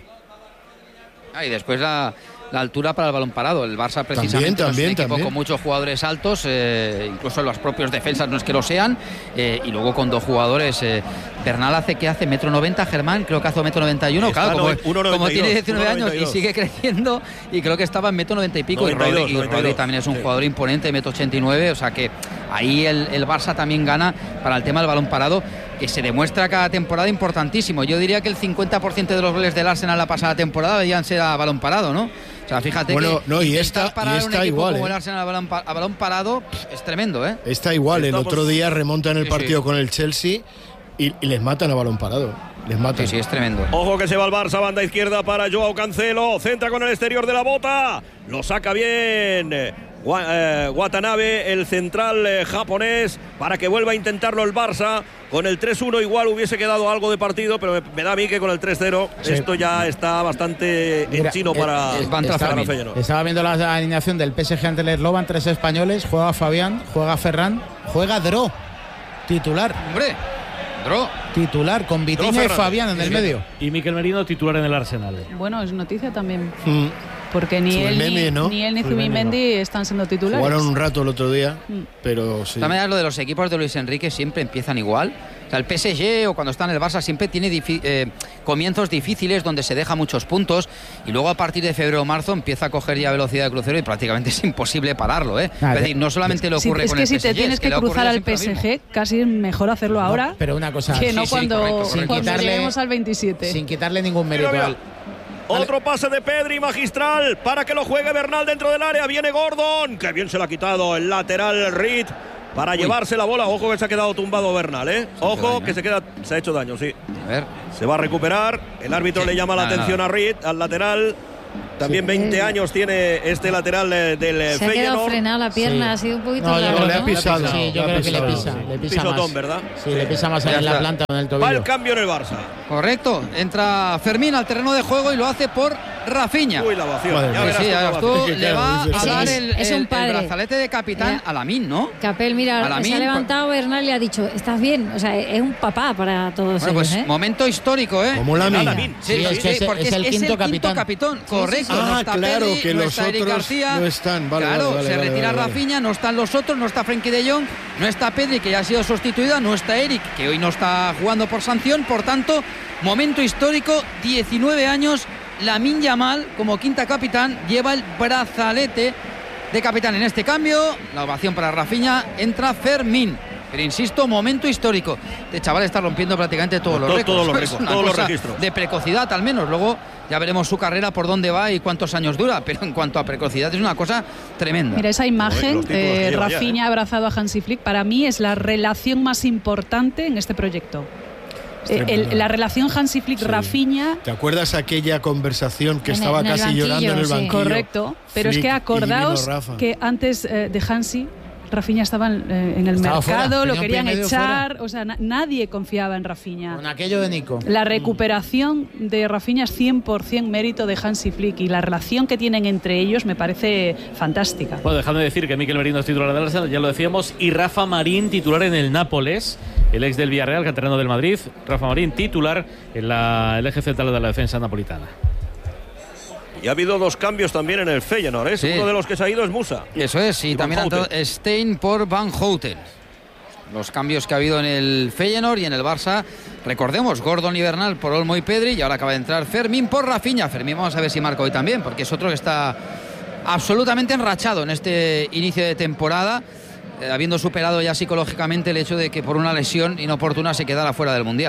Speaker 2: Ah, y después la, la altura para el balón parado. El Barça precisamente
Speaker 6: También,
Speaker 2: no es un
Speaker 6: también,
Speaker 2: equipo
Speaker 6: también.
Speaker 2: con muchos jugadores altos, eh, incluso los propios defensas no es que lo sean, eh, y luego con dos jugadores. Eh, Bernal hace que hace metro noventa, Germán creo que hace metro noventa y uno,
Speaker 1: Está
Speaker 2: claro, como,
Speaker 1: no- uno noventa y
Speaker 2: como tiene
Speaker 1: dos,
Speaker 2: diecinueve
Speaker 1: uno
Speaker 2: años
Speaker 1: noventa y
Speaker 2: y
Speaker 1: dos.
Speaker 2: sigue creciendo, y creo que estaba en metro noventa y pico.
Speaker 1: noventa y
Speaker 2: y
Speaker 1: dos,
Speaker 2: Rodri, y
Speaker 1: noventa y
Speaker 2: Rodri
Speaker 1: dos,
Speaker 2: también es un
Speaker 1: sí.
Speaker 2: jugador imponente, metro ochenta y nueve, o sea que ahí el, el Barça también gana para el tema del balón parado, que se demuestra cada temporada importantísimo. Yo diría que el cincuenta por ciento de los goles del Arsenal la pasada temporada debían ser a balón parado, ¿no? O sea, fíjate
Speaker 6: Bueno,
Speaker 2: que
Speaker 6: no, y
Speaker 2: intentar
Speaker 6: esta-
Speaker 2: parar
Speaker 6: y
Speaker 2: un
Speaker 6: esta
Speaker 2: equipo
Speaker 6: igual,
Speaker 2: como
Speaker 6: ¿eh?
Speaker 2: el Arsenal a balón, pa- a balón parado pff, es tremendo, ¿eh?
Speaker 6: Está igual, el
Speaker 1: Estamos-
Speaker 6: otro día remontan el
Speaker 2: Sí,
Speaker 6: partido
Speaker 2: sí.
Speaker 6: con el Chelsea y, y les matan a balón parado. Les matan.
Speaker 2: Sí, sí, es tremendo.
Speaker 1: Ojo que se va el Barça, banda izquierda para Joao Cancelo, centra con el exterior de la bota, lo saca bien Wa- eh, Watanabe, el central eh, japonés, para que vuelva a intentarlo el Barça. Con el tres uno igual hubiese quedado algo de partido, pero me, me da a mí que con el tres cero
Speaker 4: Sí.
Speaker 1: esto ya está bastante
Speaker 4: Mira,
Speaker 1: en chino
Speaker 4: eh,
Speaker 1: para,
Speaker 2: eh, Van tras
Speaker 1: para
Speaker 2: Fermín.
Speaker 1: Feyenoord.
Speaker 4: Estaba viendo la alineación del P S G ante el Slovan, tres españoles, juega Fabián, juega Ferran, juega Dro, titular,
Speaker 2: Hombre, Dro.
Speaker 4: titular, con Vitinha y
Speaker 1: Fernández.
Speaker 4: Fabián en el medio.
Speaker 3: Y Miquel Merino titular en el Arsenal.
Speaker 7: Bueno, es noticia también,
Speaker 6: Mm.
Speaker 7: porque ni él,
Speaker 6: Zubimendi,
Speaker 7: ni,
Speaker 6: ¿no?
Speaker 7: ni él ni
Speaker 3: Zubimendi
Speaker 7: Zubimendi están siendo titulares.
Speaker 6: Jugaron un rato el otro día,
Speaker 7: Mm.
Speaker 6: pero sí.
Speaker 2: De todas maneras, lo de los equipos de Luis Enrique siempre empiezan igual. O sea, el P S G o cuando está en el Barça siempre tiene difi- eh, comienzos difíciles donde se deja muchos puntos y luego a partir de febrero o marzo empieza a coger ya velocidad de crucero y prácticamente es imposible pararlo, ¿eh?
Speaker 4: Ah,
Speaker 2: es decir, no solamente le
Speaker 7: Sí,
Speaker 2: ocurre
Speaker 7: es
Speaker 2: con
Speaker 7: que
Speaker 2: el
Speaker 7: si
Speaker 2: P S G,
Speaker 7: te tienes
Speaker 2: es
Speaker 7: que
Speaker 2: le ha
Speaker 7: cruzar
Speaker 2: ocurrido
Speaker 7: al
Speaker 2: siempre
Speaker 7: P
Speaker 2: lo
Speaker 7: S
Speaker 2: mismo.
Speaker 7: G, casi es mejor hacerlo ahora
Speaker 4: Pero una cosa,
Speaker 7: que no
Speaker 2: sí,
Speaker 7: cuando,
Speaker 2: correcto,
Speaker 4: sin
Speaker 2: correcto.
Speaker 7: cuando
Speaker 4: quitarle-
Speaker 7: lleguemos al veintisiete.
Speaker 4: sin quitarle ningún mérito
Speaker 1: Mira,
Speaker 4: al.
Speaker 1: mira. Otro pase de Pedri magistral para que lo juegue Bernal dentro del área. Viene Gordon, que bien se lo ha quitado el lateral Reed. para
Speaker 2: Uy.
Speaker 1: llevarse la bola. Ojo que se ha quedado tumbado Bernal, ¿eh? Ojo
Speaker 2: daño,
Speaker 1: que
Speaker 2: ¿eh?
Speaker 1: se queda, se ha hecho daño, sí.
Speaker 2: A ver.
Speaker 1: Se va a recuperar. El árbitro
Speaker 2: Sí,
Speaker 1: le llama la
Speaker 2: nada,
Speaker 1: atención
Speaker 2: nada.
Speaker 1: a Reed, al lateral. También veinte años tiene este lateral eh, del eh,
Speaker 5: Se ha quedado
Speaker 1: Feyenoord.
Speaker 5: frenada la pierna,
Speaker 4: Sí.
Speaker 5: ha sido un poquito
Speaker 4: No, yo
Speaker 5: raro,
Speaker 4: creo que le ha
Speaker 5: ¿no?
Speaker 6: pisado.
Speaker 4: Sí, yo
Speaker 6: Le ha
Speaker 4: creo que le
Speaker 6: pisado,
Speaker 4: pisa.
Speaker 6: sí.
Speaker 4: Le pisa
Speaker 1: Pisotón,
Speaker 4: más.
Speaker 1: ¿verdad?
Speaker 4: Sí, le pisa más
Speaker 2: Ya
Speaker 4: en la
Speaker 2: está.
Speaker 4: planta o en el
Speaker 1: Va
Speaker 4: tobillo.
Speaker 1: el cambio en el Barça.
Speaker 2: Correcto. Entra Fermín al terreno de juego y lo hace por Rafinha.
Speaker 1: Uy, la ovación.
Speaker 6: Madre
Speaker 1: Ya
Speaker 6: mía.
Speaker 1: verás
Speaker 2: Sí,
Speaker 1: tú
Speaker 2: ya
Speaker 1: la
Speaker 2: ves tú,
Speaker 1: ovación.
Speaker 6: Es que
Speaker 2: le
Speaker 6: claro,
Speaker 2: va
Speaker 6: dices,
Speaker 2: a dar
Speaker 5: es-
Speaker 2: el,
Speaker 5: es un
Speaker 2: el- el
Speaker 5: padre.
Speaker 2: brazalete de capitán
Speaker 5: Ya.
Speaker 2: a Lamine, ¿no?
Speaker 5: Capel, mira,
Speaker 2: A Lamine,
Speaker 5: se ha levantado Bernal y le ha dicho, ¿estás bien? O sea, es un papá para todos
Speaker 2: Bueno, pues
Speaker 5: ellos, ¿eh?
Speaker 2: momento histórico, ¿eh?
Speaker 6: Como la
Speaker 1: Lamine.
Speaker 6: mina.
Speaker 4: Sí, es que es-
Speaker 2: porque
Speaker 4: es el quinto capitán.
Speaker 2: correcto.
Speaker 6: Ah,
Speaker 2: no está
Speaker 6: claro,
Speaker 2: Pedri,
Speaker 6: que
Speaker 2: no
Speaker 6: los
Speaker 2: está Eric
Speaker 6: otros
Speaker 2: García.
Speaker 6: no están. Vale,
Speaker 2: claro,
Speaker 6: vale, vale,
Speaker 2: se
Speaker 6: vale,
Speaker 2: retira
Speaker 6: vale, vale.
Speaker 2: Rafinha, no están los otros, no está Frenkie de Jong, no está Pedri, que ya ha sido sustituida, no está Eric, que hoy no está jugando por sanción. Por tanto, momento histórico, diecinueve años, Lamine Yamal, como quinta capitán, lleva el brazalete de capitán. En este cambio, la ovación para Rafinha, entra Fermín. Pero insisto, momento histórico. Este chaval está rompiendo prácticamente todos los
Speaker 1: Todo-
Speaker 2: récords.
Speaker 1: todos los
Speaker 2: Es
Speaker 1: récords,
Speaker 2: una
Speaker 1: todos los
Speaker 2: cosa
Speaker 1: registros.
Speaker 2: de precocidad, al menos. Luego ya veremos su carrera por dónde va y cuántos años dura. Pero en cuanto a precocidad, es una cosa tremenda.
Speaker 7: Mira, esa imagen,
Speaker 1: los títulos que
Speaker 7: eh,
Speaker 1: lleva ya,
Speaker 7: Rafinha
Speaker 1: ¿eh?
Speaker 7: abrazado a Hansi Flick, para mí es la relación más importante en este proyecto. Eh,
Speaker 6: tremendo.
Speaker 7: el- la relación Hansi Flick-Rafinha.
Speaker 6: ¿Te acuerdas aquella conversación que
Speaker 5: En el-
Speaker 6: estaba
Speaker 5: en el
Speaker 6: casi
Speaker 5: banquillo,
Speaker 6: llorando en el
Speaker 5: sí.
Speaker 6: banquillo?
Speaker 7: Correcto, pero es
Speaker 6: Flick
Speaker 7: que
Speaker 6: y
Speaker 7: acordaos
Speaker 6: Divino Rafa.
Speaker 7: que antes eh, de Hansi, Rafinha estaba en, eh, en el
Speaker 4: Estaba
Speaker 7: mercado,
Speaker 4: fuera,
Speaker 7: lo
Speaker 4: tenía un
Speaker 7: querían
Speaker 4: pie medio
Speaker 7: echar, o sea, na- nadie confiaba en Rafinha.
Speaker 4: Con aquello de Nico.
Speaker 7: La recuperación de Rafinha es cien por ciento mérito de Hansi Flick y la relación que tienen entre ellos me parece fantástica.
Speaker 3: Bueno, dejando de decir que Mikel Merino es titular del Arsenal, ya lo decíamos, y Rafa Marín titular en el Nápoles, el ex del Villarreal, canterano del Madrid. Rafa Marín titular en la, el eje central de la defensa napolitana.
Speaker 1: Y ha habido dos cambios también en el Feyenoord, ¿eh?
Speaker 2: Sí.
Speaker 1: Uno de los que se ha ido es Musa.
Speaker 2: Eso es, y,
Speaker 1: Y Van
Speaker 2: también ha entrado
Speaker 1: Houten.
Speaker 2: Stein por Van Houten. Los cambios que ha habido en el Feyenoord y en el Barça, recordemos, Gordon y Bernal por Olmo y Pedri, y ahora acaba de entrar Fermín por Rafinha. Fermín, vamos a ver si marca hoy también, porque es otro que está absolutamente enrachado en este inicio de temporada, eh, habiendo superado ya psicológicamente el hecho de que por una lesión inoportuna se quedara fuera del Mundial.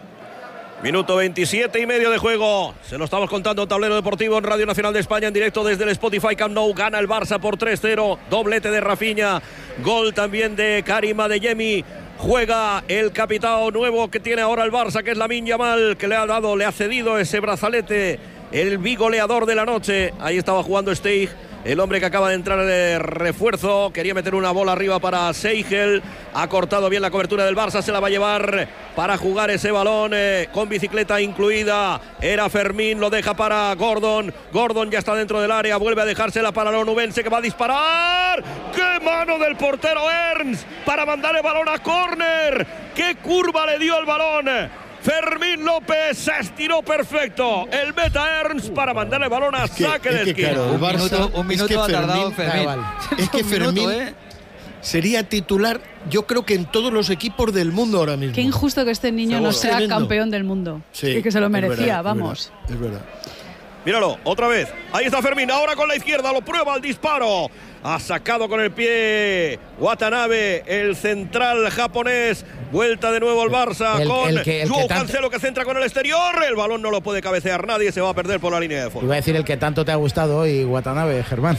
Speaker 1: Minuto veintisiete y medio de juego. Se lo estamos contando en Tablero Deportivo en Radio Nacional de España en directo desde el Spotify Camp Nou. Gana el Barça por tres cero. Doblete de Rafinha. Gol también de Karim Adeyemi. Juega el capitán nuevo que tiene ahora el Barça, que es Lamine Yamal, que le ha dado, le ha cedido ese brazalete. El bigoleador de la noche. Ahí estaba jugando Steig, el hombre que acaba de entrar de refuerzo. Quería meter una bola arriba para Seigel. Ha cortado bien la cobertura del Barça. Se la va a llevar para jugar ese balón eh, con bicicleta incluida. Era Fermín, lo deja para Gordon. Gordon ya está dentro del área. Vuelve a dejársela para Lonubense, que va a disparar. ¡Qué mano del portero Ernst! Para mandar el balón a córner. ¡Qué curva le dio el balón! Fermín López se estiró perfecto. El meta Ernst para mandar el balón a
Speaker 6: Es que-
Speaker 1: saque
Speaker 6: es
Speaker 1: de
Speaker 6: que,
Speaker 1: esquina.
Speaker 6: claro, el
Speaker 2: Un
Speaker 6: Barça-
Speaker 2: minuto, un
Speaker 6: es
Speaker 2: minuto
Speaker 6: que
Speaker 2: ha tardado
Speaker 6: Fermín-
Speaker 2: Fermín.
Speaker 4: Da igual.
Speaker 6: Es que
Speaker 2: Un minuto,
Speaker 6: Fermín
Speaker 2: ¿eh?
Speaker 6: sería titular, yo creo que en todos los equipos del mundo ahora mismo.
Speaker 7: Qué injusto que este niño
Speaker 6: Seguro.
Speaker 7: no sea
Speaker 6: Tremendo.
Speaker 7: campeón del mundo.
Speaker 6: Sí,
Speaker 7: y que se lo
Speaker 6: es
Speaker 7: merecía,
Speaker 6: verdad, es
Speaker 7: vamos.
Speaker 6: verdad, Es verdad.
Speaker 1: Míralo, otra vez. Ahí está Fermín, ahora con la izquierda, lo prueba el disparo. Ha sacado con el pie Watanabe, el central japonés. Vuelta de nuevo el Barça
Speaker 4: El-
Speaker 1: con
Speaker 4: el que- el
Speaker 1: Joao
Speaker 4: que tanto-
Speaker 1: Cancelo, que centra con el exterior. El balón no lo puede cabecear nadie, se va a perder por la línea de fondo.
Speaker 4: Iba a decir el que tanto te ha gustado hoy, Watanabe, Germán.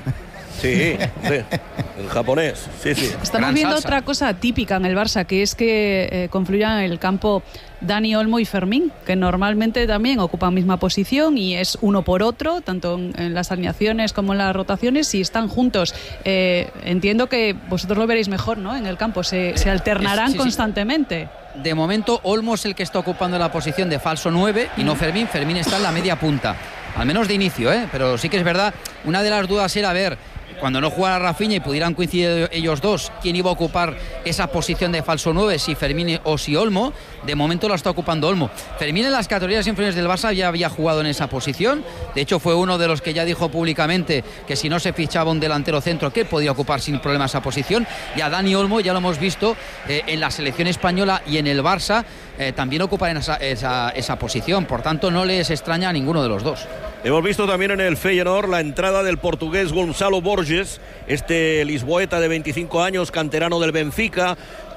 Speaker 1: Sí, sí, el japonés, sí, sí.
Speaker 7: Estamos
Speaker 2: Gran
Speaker 7: viendo
Speaker 2: salsa.
Speaker 7: otra cosa típica en el Barça, que es que eh, confluyan en el campo Dani Olmo y Fermín, que normalmente también ocupan misma posición y es uno por otro, tanto en, en las alineaciones como en las rotaciones, y están juntos. Eh, entiendo que vosotros lo veréis mejor, ¿no? En el campo, se, se alternarán
Speaker 2: sí, sí.
Speaker 7: constantemente.
Speaker 2: De momento, Olmo es el que está ocupando la posición de falso nueve y no Fermín. Fermín está en la media punta, al menos de inicio, ¿eh? Pero sí que es verdad, una de las dudas era ver, cuando no jugara Rafinha y pudieran coincidir ellos dos, quién iba a ocupar esa posición de falso nueve, si Fermín o si Olmo. De momento la está ocupando Olmo. Fermín en las categorías inferiores del Barça ya había jugado en esa posición. De hecho, fue uno de los que ya dijo públicamente que si no se fichaba un delantero centro, que podía ocupar sin problema esa posición. Y a Dani Olmo ya lo hemos visto eh, en la selección española y en el Barça eh, también ocupan esa, esa, esa posición. Por tanto, no les extraña a ninguno de los dos.
Speaker 1: Hemos visto también en el Feyenoord la entrada del portugués Gonzalo Borges, este lisboeta de veinticinco años, canterano del Benfica, que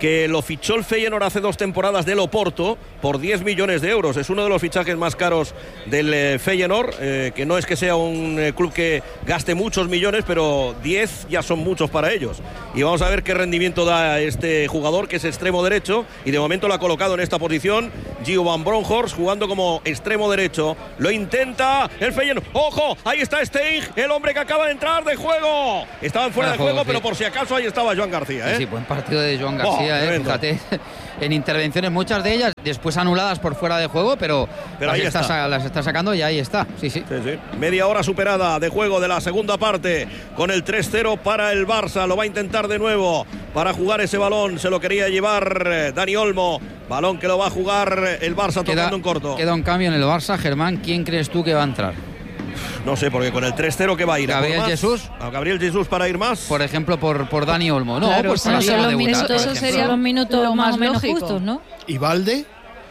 Speaker 1: que lo fichó el Feyenoord hace dos temporadas del Oporto por diez millones de euros. Es uno de los fichajes más caros del eh, Feyenoord, eh, que no es que sea un eh, club que gaste muchos millones, pero diez ya son muchos para ellos. Y vamos a ver qué rendimiento da este jugador, que es extremo derecho, y de momento lo ha colocado en esta posición Gio van Bronckhorst, jugando como extremo derecho. Lo intenta el Feyenoord. ¡Ojo! Ahí está Stein, el hombre que acaba de entrar de juego. Estaban fuera de juego, pero por si acaso ahí estaba Joan García, ¿eh?
Speaker 2: Sí, sí, buen partido de Joan García,
Speaker 1: oh,
Speaker 2: eh, fíjate, en intervenciones, muchas de ellas después anuladas por fuera de juego, pero,
Speaker 1: pero
Speaker 2: las,
Speaker 1: ahí
Speaker 2: está,
Speaker 1: está.
Speaker 2: las está sacando y ahí está. Sí, sí.
Speaker 1: Sí, sí. Media hora superada de juego de la segunda parte con el tres cero para el Barça. Lo va a intentar de nuevo para jugar ese balón. Se lo quería llevar Dani Olmo. Balón que lo va a jugar el Barça tocando
Speaker 2: queda,
Speaker 1: en corto.
Speaker 2: Queda un cambio en el Barça. Germán, ¿quién crees tú que va a entrar?
Speaker 1: No sé, porque con el tres cero que va a ir.
Speaker 2: ¿Gabriel
Speaker 1: ¿A
Speaker 2: Jesús?
Speaker 1: ¿A Gabriel Jesús para ir más?
Speaker 2: Por ejemplo, por, por Dani Olmo. No,
Speaker 7: Claro,
Speaker 2: pues para
Speaker 7: sí,
Speaker 2: ir a
Speaker 5: los
Speaker 2: debutar,
Speaker 5: minutos,
Speaker 2: por
Speaker 5: eso
Speaker 2: ejemplo.
Speaker 5: serían los minutos
Speaker 7: Lo
Speaker 5: más
Speaker 7: más
Speaker 5: o menos
Speaker 7: lógico.
Speaker 5: justos, ¿no?
Speaker 6: ¿Y Valde?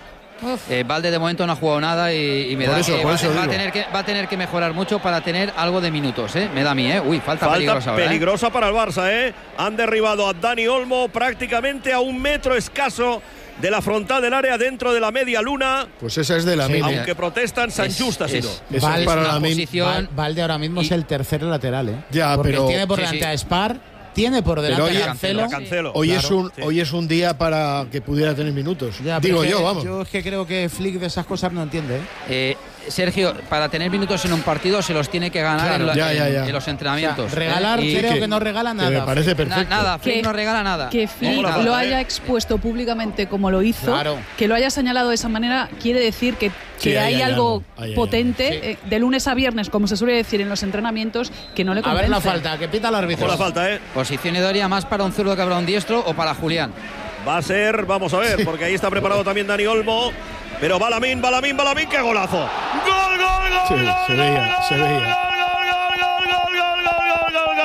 Speaker 2: Eh, Valde de momento no ha jugado nada y, y me
Speaker 6: Por
Speaker 2: da
Speaker 6: eso,
Speaker 2: que,
Speaker 6: por
Speaker 2: va,
Speaker 6: eso
Speaker 2: va a
Speaker 6: digo.
Speaker 2: tener que va a tener que mejorar mucho para tener algo de minutos, ¿eh? Me da a mí, ¿eh? Uy, falta,
Speaker 1: Falta
Speaker 2: peligrosa ahora, ¿eh?
Speaker 1: peligrosa para el Barça, ¿eh? Han derribado a Dani Olmo prácticamente a un metro escaso de la frontal del área, dentro de la media luna.
Speaker 6: Pues esa es de la
Speaker 4: Sí,
Speaker 6: mina.
Speaker 1: Aunque protestan, San
Speaker 2: Es-
Speaker 1: Just ha sido.
Speaker 2: es-
Speaker 6: Eso
Speaker 4: Val-
Speaker 6: es para
Speaker 2: una
Speaker 6: la mina.
Speaker 2: posición-
Speaker 4: Val- Valde ahora mismo
Speaker 2: y-
Speaker 4: es el tercer lateral, ¿eh?
Speaker 6: Ya,
Speaker 4: Porque
Speaker 6: pero-
Speaker 4: tiene por
Speaker 2: Sí,
Speaker 4: delante
Speaker 2: sí.
Speaker 4: a Spar, tiene por delante
Speaker 6: hoy-
Speaker 4: a Cancelo.
Speaker 1: A Cancelo.
Speaker 6: Hoy,
Speaker 4: Claro,
Speaker 6: es un,
Speaker 1: sí.
Speaker 6: hoy es un día para que pudiera tener minutos.
Speaker 4: Ya, pero
Speaker 6: Digo
Speaker 4: es que
Speaker 6: yo, vamos.
Speaker 4: Yo es que creo que Flick de esas cosas no entiende, ¿eh?
Speaker 2: Eh, Sergio, para tener minutos en un partido se los tiene que ganar
Speaker 6: Claro,
Speaker 2: en, la-
Speaker 6: ya, ya,
Speaker 2: en-
Speaker 6: ya.
Speaker 2: en los entrenamientos.
Speaker 4: O sea, regalar,
Speaker 2: ¿eh? Y-
Speaker 4: creo
Speaker 6: que-
Speaker 4: que no regala
Speaker 6: Que
Speaker 4: nada.
Speaker 6: me parece
Speaker 2: Na-
Speaker 6: perfecto.
Speaker 2: nada, Flick
Speaker 7: Que-
Speaker 2: no regala nada.
Speaker 7: Que Flick
Speaker 1: Ojo la
Speaker 7: lo
Speaker 1: falta,
Speaker 7: haya
Speaker 1: ¿eh?
Speaker 7: expuesto públicamente como lo hizo,
Speaker 4: Claro.
Speaker 7: que lo haya señalado de esa manera, quiere decir que,
Speaker 6: Sí,
Speaker 7: que
Speaker 6: ahí
Speaker 7: hay,
Speaker 6: hay
Speaker 7: algo
Speaker 6: algo, ahí hay
Speaker 7: potente
Speaker 4: algo. Sí.
Speaker 7: eh, de lunes a viernes, como se suele decir en los entrenamientos, que no le
Speaker 4: A
Speaker 7: convence.
Speaker 4: ver la falta, que pita el árbitro.
Speaker 1: Ojo la falta, ¿eh?
Speaker 2: Posición idónea más para un zurdo que para un diestro o para Julián.
Speaker 1: Va a ser, vamos a ver, porque ahí está preparado también Dani Olmo. Pero Balamín, Balamín, Balamín, ¡qué golazo! ¡Gol, gol, gol!
Speaker 6: Sí,
Speaker 1: gol,
Speaker 6: se veía,
Speaker 1: gol,
Speaker 6: se
Speaker 1: gol,
Speaker 6: veía.
Speaker 1: gol, gol, gol, gol, gol, gol, gol,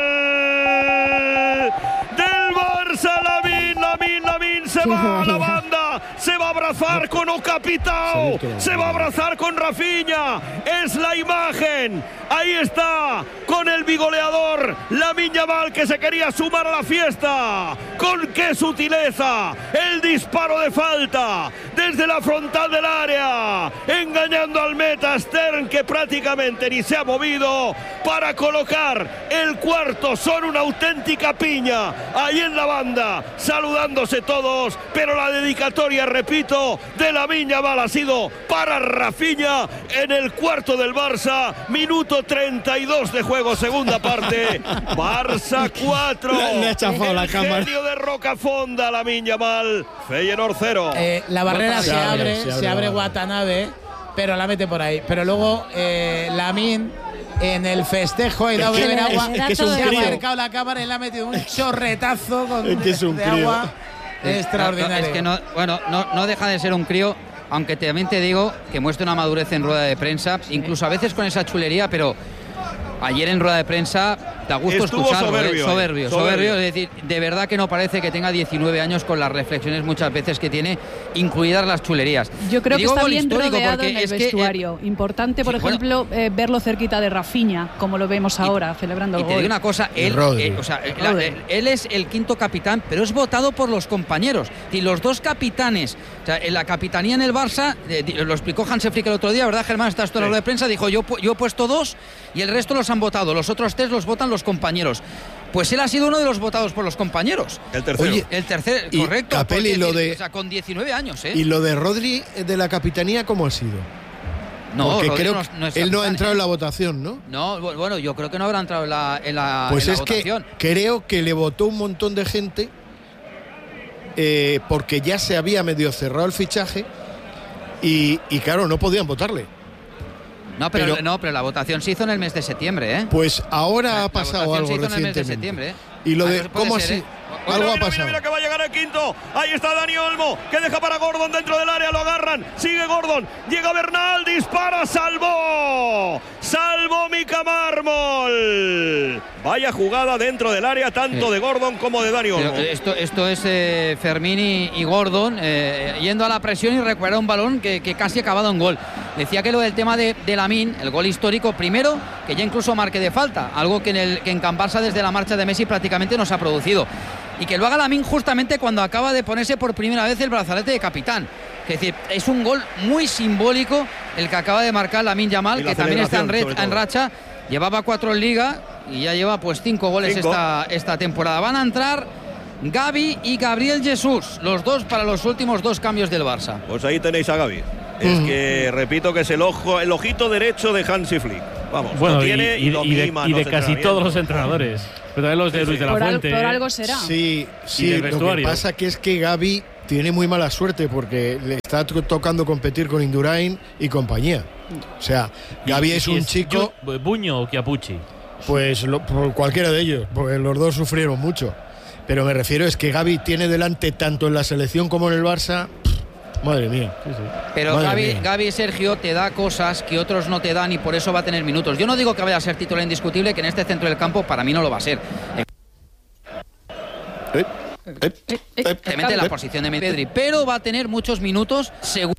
Speaker 1: gol, gol! Del Barça, Lamine, Lamine, Lamine se va a la banda, se va a abrazar con Ocapitao, se va a abrazar con Rafinha. Es la imagen. Ahí está, con el bigoleador Lamine Yamal, que se quería sumar a la fiesta. Con qué sutileza, el disparo de falta desde la frontal del área, engañando al meta Stern, que prácticamente ni se ha movido, para colocar el cuarto. Son una auténtica piña ahí en la banda, saludándose todos, pero la dedicatoria, repito, de Lamine Yamal ha sido para Rafinha en el cuarto del Barça. Minuto treinta y dos de juego, segunda parte. Barça cuatro.
Speaker 6: Le- le ha chafado la
Speaker 1: El
Speaker 6: cámara.
Speaker 1: genio de Rocafonda, Lamine Yamal. Feyenoord cero.
Speaker 4: Eh, la barrera
Speaker 6: Se
Speaker 4: se,
Speaker 6: abre,
Speaker 4: abre,
Speaker 6: se
Speaker 4: se
Speaker 6: abre
Speaker 4: abre,
Speaker 6: la barrera.
Speaker 4: Watanabe, pero la mete por ahí. Pero luego eh, Lamine, en el festejo, y dado
Speaker 6: que-
Speaker 4: beber
Speaker 5: es-
Speaker 4: agua,
Speaker 5: es que es un
Speaker 4: se ha
Speaker 5: crío.
Speaker 4: acercado la cámara y le ha metido un chorretazo con,
Speaker 6: Es que es un
Speaker 4: de
Speaker 6: crío.
Speaker 4: agua extraordinario.
Speaker 2: No, es que no, bueno, no, no deja de ser un crío, aunque también te digo que muestra una madurez en rueda de prensa, incluso a veces con esa chulería, pero ayer en rueda de prensa da gusto
Speaker 1: Estuvo
Speaker 2: escucharlo,
Speaker 1: soberbio,
Speaker 2: ¿eh?
Speaker 1: eh.
Speaker 2: soberbio,
Speaker 1: Soberbio.
Speaker 2: soberbio, es decir, de verdad que no parece que tenga diecinueve años con las reflexiones muchas veces que tiene, incluidas las chulerías.
Speaker 7: Yo creo
Speaker 2: Y
Speaker 7: que
Speaker 2: digo
Speaker 7: está
Speaker 2: gol
Speaker 7: bien
Speaker 2: histórico
Speaker 7: rodeado
Speaker 2: porque
Speaker 7: en el
Speaker 2: es que, eh,
Speaker 7: vestuario. Importante, por
Speaker 2: sí, bueno.
Speaker 7: ejemplo, eh, verlo cerquita de Rafinha, como lo vemos ahora, celebrando
Speaker 2: Y
Speaker 7: el
Speaker 2: te digo
Speaker 7: gol.
Speaker 2: una cosa,
Speaker 6: Y
Speaker 2: él,
Speaker 6: Rodri.
Speaker 2: eh, o sea,
Speaker 7: Y
Speaker 2: la-
Speaker 7: Rodri.
Speaker 2: él, él es el quinto capitán, pero es votado por los compañeros. Y los dos capitanes, o sea, en la capitanía en el Barça, eh, di- lo explicó Hansi Flick el otro día, ¿verdad, Germán? Estás tú en la
Speaker 1: Sí.
Speaker 2: rueda de prensa, dijo, yo, pu- yo he puesto dos y el resto los han votado. Los otros tres los votan los compañeros. Pues él ha sido uno de los votados por los compañeros.
Speaker 1: El tercero.
Speaker 6: Oye,
Speaker 2: El tercer,
Speaker 6: Y,
Speaker 2: correcto.
Speaker 6: Capelli,
Speaker 2: porque,
Speaker 6: lo
Speaker 2: es decir,
Speaker 6: de-
Speaker 2: o sea, con diecinueve años, ¿eh?
Speaker 6: ¿Y lo de Rodri eh, de la capitanía cómo ha sido?
Speaker 2: no,
Speaker 6: Porque
Speaker 2: Rodri
Speaker 6: creo
Speaker 2: no-
Speaker 6: que
Speaker 2: no es
Speaker 6: él no ha
Speaker 2: capitán,
Speaker 6: entrado
Speaker 2: ¿eh?
Speaker 6: en la votación, ¿no?
Speaker 2: No, bu- bueno, yo creo que no habrá entrado en la, en la,
Speaker 6: Pues
Speaker 2: en la
Speaker 6: es
Speaker 2: votación.
Speaker 6: que creo que le votó un montón de gente eh, porque ya se había medio cerrado el fichaje y, y claro, no podían votarle.
Speaker 2: No pero,
Speaker 6: pero-
Speaker 2: no, pero la votación se hizo en el mes de septiembre, ¿eh?
Speaker 6: Pues ahora
Speaker 2: La-
Speaker 6: ha pasado
Speaker 2: la votación
Speaker 6: algo
Speaker 2: se hizo en el mes de
Speaker 6: recientemente.
Speaker 2: septiembre, ¿eh?
Speaker 6: Y lo
Speaker 2: Ah,
Speaker 6: de
Speaker 2: pues puede
Speaker 6: cómo
Speaker 2: ser,
Speaker 6: así,
Speaker 2: ¿eh?
Speaker 1: Mira,
Speaker 6: algo ha
Speaker 1: mira,
Speaker 6: pasado.
Speaker 1: mira, mira que va a llegar el quinto. Ahí está Dani Olmo, que deja para Gordon dentro del área, lo agarran. Sigue Gordon, llega Bernal, dispara, salvó. Salvó Mika Mármol. Vaya jugada dentro del área, tanto
Speaker 2: Sí.
Speaker 1: de Gordon como de Dani
Speaker 2: Pero
Speaker 1: Olmo.
Speaker 2: esto, esto es eh, Fermín y, y Gordon eh, yendo a la presión y recuperar un balón que, que casi ha acabado en gol. Decía que lo del tema de, de Lamine, el gol histórico, primero, que ya incluso marque de falta, algo que en, el, que en Can Barça desde la marcha de Messi prácticamente no se ha producido. y que lo haga Lamine justamente cuando acaba de ponerse por primera vez el brazalete de capitán. Es decir, es un gol muy simbólico el que acaba de marcar Lamine Yamal, que también está en, red, en racha. Llevaba cuatro en Liga y ya lleva pues cinco goles cinco. Esta, esta temporada. Van a entrar Gavi y Gabriel Jesús, los dos para los últimos dos cambios del Barça.
Speaker 1: Pues ahí tenéis a Gavi. Es que, repito, que es el ojo, el ojito derecho de Hansi Flick. Vamos,
Speaker 3: bueno,
Speaker 1: lo tiene
Speaker 3: y,
Speaker 1: y, lo
Speaker 3: y de,
Speaker 1: mima,
Speaker 3: y
Speaker 1: no
Speaker 3: de casi todos los entrenadores. Pero también los de
Speaker 1: sí,
Speaker 3: Luis
Speaker 1: sí.
Speaker 3: de la
Speaker 7: por
Speaker 3: Fuente.
Speaker 7: Al, por algo será.
Speaker 6: Sí, sí, lo que pasa que es que Gavi tiene muy mala suerte porque le está tocando competir con Indurain y compañía. O sea, Gavi es un es chico...
Speaker 3: Yo, ¿Buño o Chiapucci?
Speaker 6: Pues lo, por cualquiera de ellos, porque los dos sufrieron mucho. Pero me refiero es que Gavi tiene delante tanto en la selección como en el Barça... Madre mía. Sí, sí.
Speaker 2: Pero Gavi, Gavi, Sergio, te da cosas que otros no te dan y por eso va a tener minutos. Yo no digo que vaya a ser titular indiscutible, que en este centro del campo para mí no lo va a ser.
Speaker 6: Eh, eh, eh,
Speaker 2: te mete en la posición de Pedri, pero va a tener muchos minutos seguro.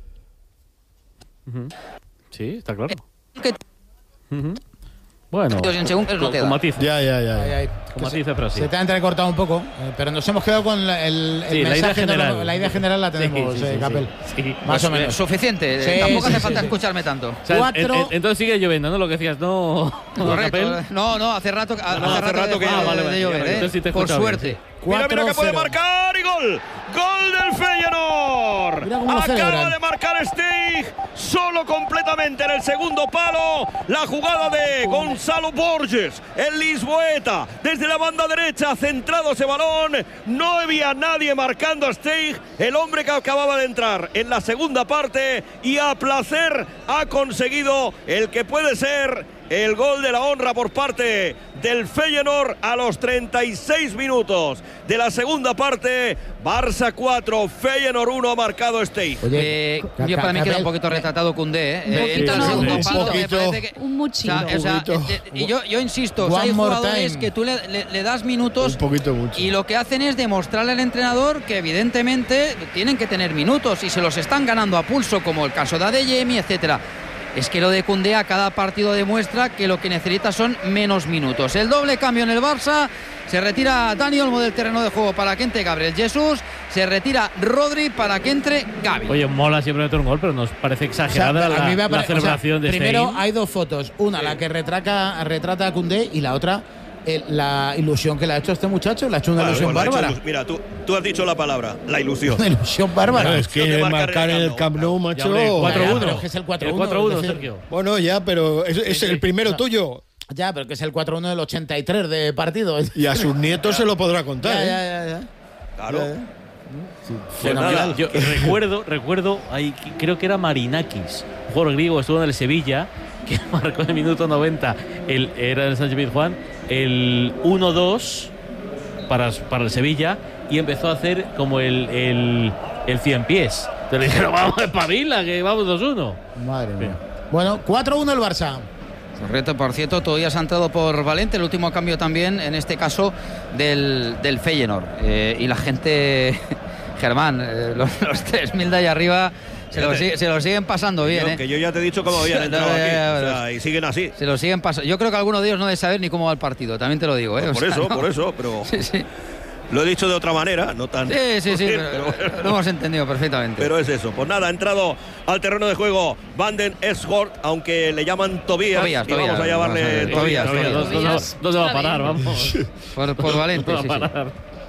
Speaker 3: Uh-huh. Sí, está claro.
Speaker 2: Que...
Speaker 3: Uh-huh. Bueno,
Speaker 2: según con,
Speaker 3: con matices.
Speaker 6: Ya, ya, ya. ya.
Speaker 3: Con matices, pero sí.
Speaker 4: Se te ha entrecortado un poco, eh, pero nos hemos quedado con la, el, el
Speaker 3: sí,
Speaker 4: mensaje.
Speaker 3: La idea general,
Speaker 4: no, la idea general la tenemos,
Speaker 3: sí, sí,
Speaker 4: eh,
Speaker 3: sí,
Speaker 4: Capel.
Speaker 3: Sí, sí.
Speaker 4: Más
Speaker 2: pues,
Speaker 4: o menos.
Speaker 2: Suficiente.
Speaker 4: Sí,
Speaker 2: Tampoco
Speaker 4: sí,
Speaker 2: hace
Speaker 4: sí,
Speaker 2: falta
Speaker 4: sí.
Speaker 2: escucharme tanto.
Speaker 3: O sea,
Speaker 4: Cuatro...
Speaker 3: en, en, entonces sigue lloviendo, ¿no? Lo que decías, no.
Speaker 2: Correcto. No, no, hace rato, hace
Speaker 1: no, hace
Speaker 2: rato,
Speaker 1: rato que,
Speaker 2: que
Speaker 1: ah,
Speaker 2: vale,
Speaker 1: vale,
Speaker 2: de llover,
Speaker 1: vale,
Speaker 2: ¿eh?
Speaker 3: sí te
Speaker 2: Por suerte.
Speaker 3: Bien, sí.
Speaker 1: Mira, mira que puede marcar y gol. Gol del Feyenoord. Acaba
Speaker 4: celebran.
Speaker 1: de marcar Steig solo completamente en el segundo palo. La jugada de Gonzalo Borges, el lisboeta, desde la banda derecha, centrado ese balón. No había nadie marcando a Steig, el hombre que acababa de entrar en la segunda parte y a placer ha conseguido el que puede ser el gol de la honra por parte del Feyenoord a los treinta y seis minutos de la segunda parte. Barça cuatro, Feyenoord uno, ha marcado Steig.
Speaker 2: Oye, eh, yo para mí queda un poquito retratado Koundé, ¿eh?
Speaker 7: Un
Speaker 2: Entra
Speaker 7: no,
Speaker 2: el segundo
Speaker 7: un
Speaker 2: palo,
Speaker 6: poquito.
Speaker 2: me parece que...
Speaker 7: Un muchito.
Speaker 2: O sea, o sea, eh, y yo, yo insisto, o sea,
Speaker 4: One
Speaker 2: hay
Speaker 4: more
Speaker 2: jugadores
Speaker 4: time.
Speaker 2: que tú le, le, le das minutos
Speaker 6: Un poquito mucho.
Speaker 2: y lo que hacen es demostrarle al entrenador que evidentemente tienen que tener minutos y se los están ganando a pulso, como el caso de Adeyemi, etcétera. Es que lo de Koundé a cada partido demuestra que lo que necesita son menos minutos. El doble cambio en el Barça. Se retira Dani Olmo del terreno de juego para que entre Gabriel Jesús. Se retira Rodri para que entre Gavi.
Speaker 3: Oye, mola siempre meter un gol, pero nos parece exagerada
Speaker 4: O sea, a mí me
Speaker 3: la,
Speaker 4: apare-
Speaker 3: la celebración
Speaker 4: o sea,
Speaker 3: de
Speaker 4: primero
Speaker 3: Stein.
Speaker 4: hay dos fotos. Una, la que retrata, retrata a Koundé, y la otra, el- la ilusión que le ha hecho este muchacho. Le ha hecho una
Speaker 1: Claro,
Speaker 4: ilusión
Speaker 1: bueno, ha hecho
Speaker 4: bárbara.
Speaker 1: ilu- Mira, tú, tú has dicho la palabra, la ilusión.
Speaker 4: Una ilusión bárbara.
Speaker 6: Claro, es que
Speaker 1: de marcar
Speaker 6: marcar en el Camp Nou,
Speaker 3: Ya,
Speaker 6: macho.
Speaker 3: hombre, cuatro
Speaker 4: Ya,
Speaker 3: uno.
Speaker 4: pero es que es el cuatro uno,
Speaker 3: cuatro uno,
Speaker 4: es decir-
Speaker 3: Sergio.
Speaker 6: Bueno, ya, pero es, es el primero
Speaker 4: no.
Speaker 6: tuyo.
Speaker 4: Ya, pero que es el cuatro uno del ochenta y tres de partido.
Speaker 6: Y a sus nietos se lo podrá contar.
Speaker 4: Ya,
Speaker 6: ¿eh?
Speaker 4: ya, ya, ya.
Speaker 1: Claro.
Speaker 4: Ya, ya.
Speaker 1: Pues nada.
Speaker 3: Yo recuerdo, recuerdo, ahí, creo que era Marinakis, un jugador griego, estuvo en el Sevilla, que marcó en el minuto noventa, el, era el Sánchez Pizjuán, el uno dos para, para el Sevilla, y empezó a hacer como el, el, el cien pies. Te le dijeron, vamos, espabila, que vamos dos uno.
Speaker 4: Madre mía. Bueno, cuatro uno el Barça.
Speaker 2: Correcto, por cierto, todavía se ha entrado por Valente, el último cambio también, en este caso, del, del Feyenoord. Eh, y la gente, Germán, eh, los, los tres mil de ahí arriba se lo, si- se lo siguen pasando bien.
Speaker 1: Yo,
Speaker 2: ¿eh?
Speaker 1: que yo ya te he dicho cómo habían
Speaker 2: No,
Speaker 1: entrado
Speaker 2: ya,
Speaker 1: aquí.
Speaker 2: ya,
Speaker 1: O
Speaker 2: ya,
Speaker 1: sea, y siguen así.
Speaker 2: Se lo siguen pasando. Yo creo que alguno de ellos no debe saber ni cómo va el partido, también te lo digo. ¿eh? O
Speaker 1: Por
Speaker 2: sea,
Speaker 1: eso,
Speaker 2: no.
Speaker 1: por eso, pero
Speaker 2: Sí, sí,
Speaker 1: lo he dicho de otra manera, no tan.
Speaker 2: sí, sí, sí, pero lo hemos entendido perfectamente.
Speaker 1: Pero es eso. Pues nada, ha entrado al terreno de juego Van den Esgort, aunque le llaman Tobías.
Speaker 2: Tobías,
Speaker 1: y vamos
Speaker 2: Tobías,
Speaker 1: a llamarle
Speaker 2: vamos a ver,
Speaker 1: Tobías.
Speaker 2: Tobías,
Speaker 3: ¿Dónde, dónde-
Speaker 7: Tobías.
Speaker 3: dónde va a
Speaker 7: Está
Speaker 3: parar?
Speaker 7: bien.
Speaker 3: Vamos.
Speaker 2: por, por Valente,
Speaker 3: ¿Dónde
Speaker 2: sí,
Speaker 3: va a
Speaker 2: sí.
Speaker 3: parar?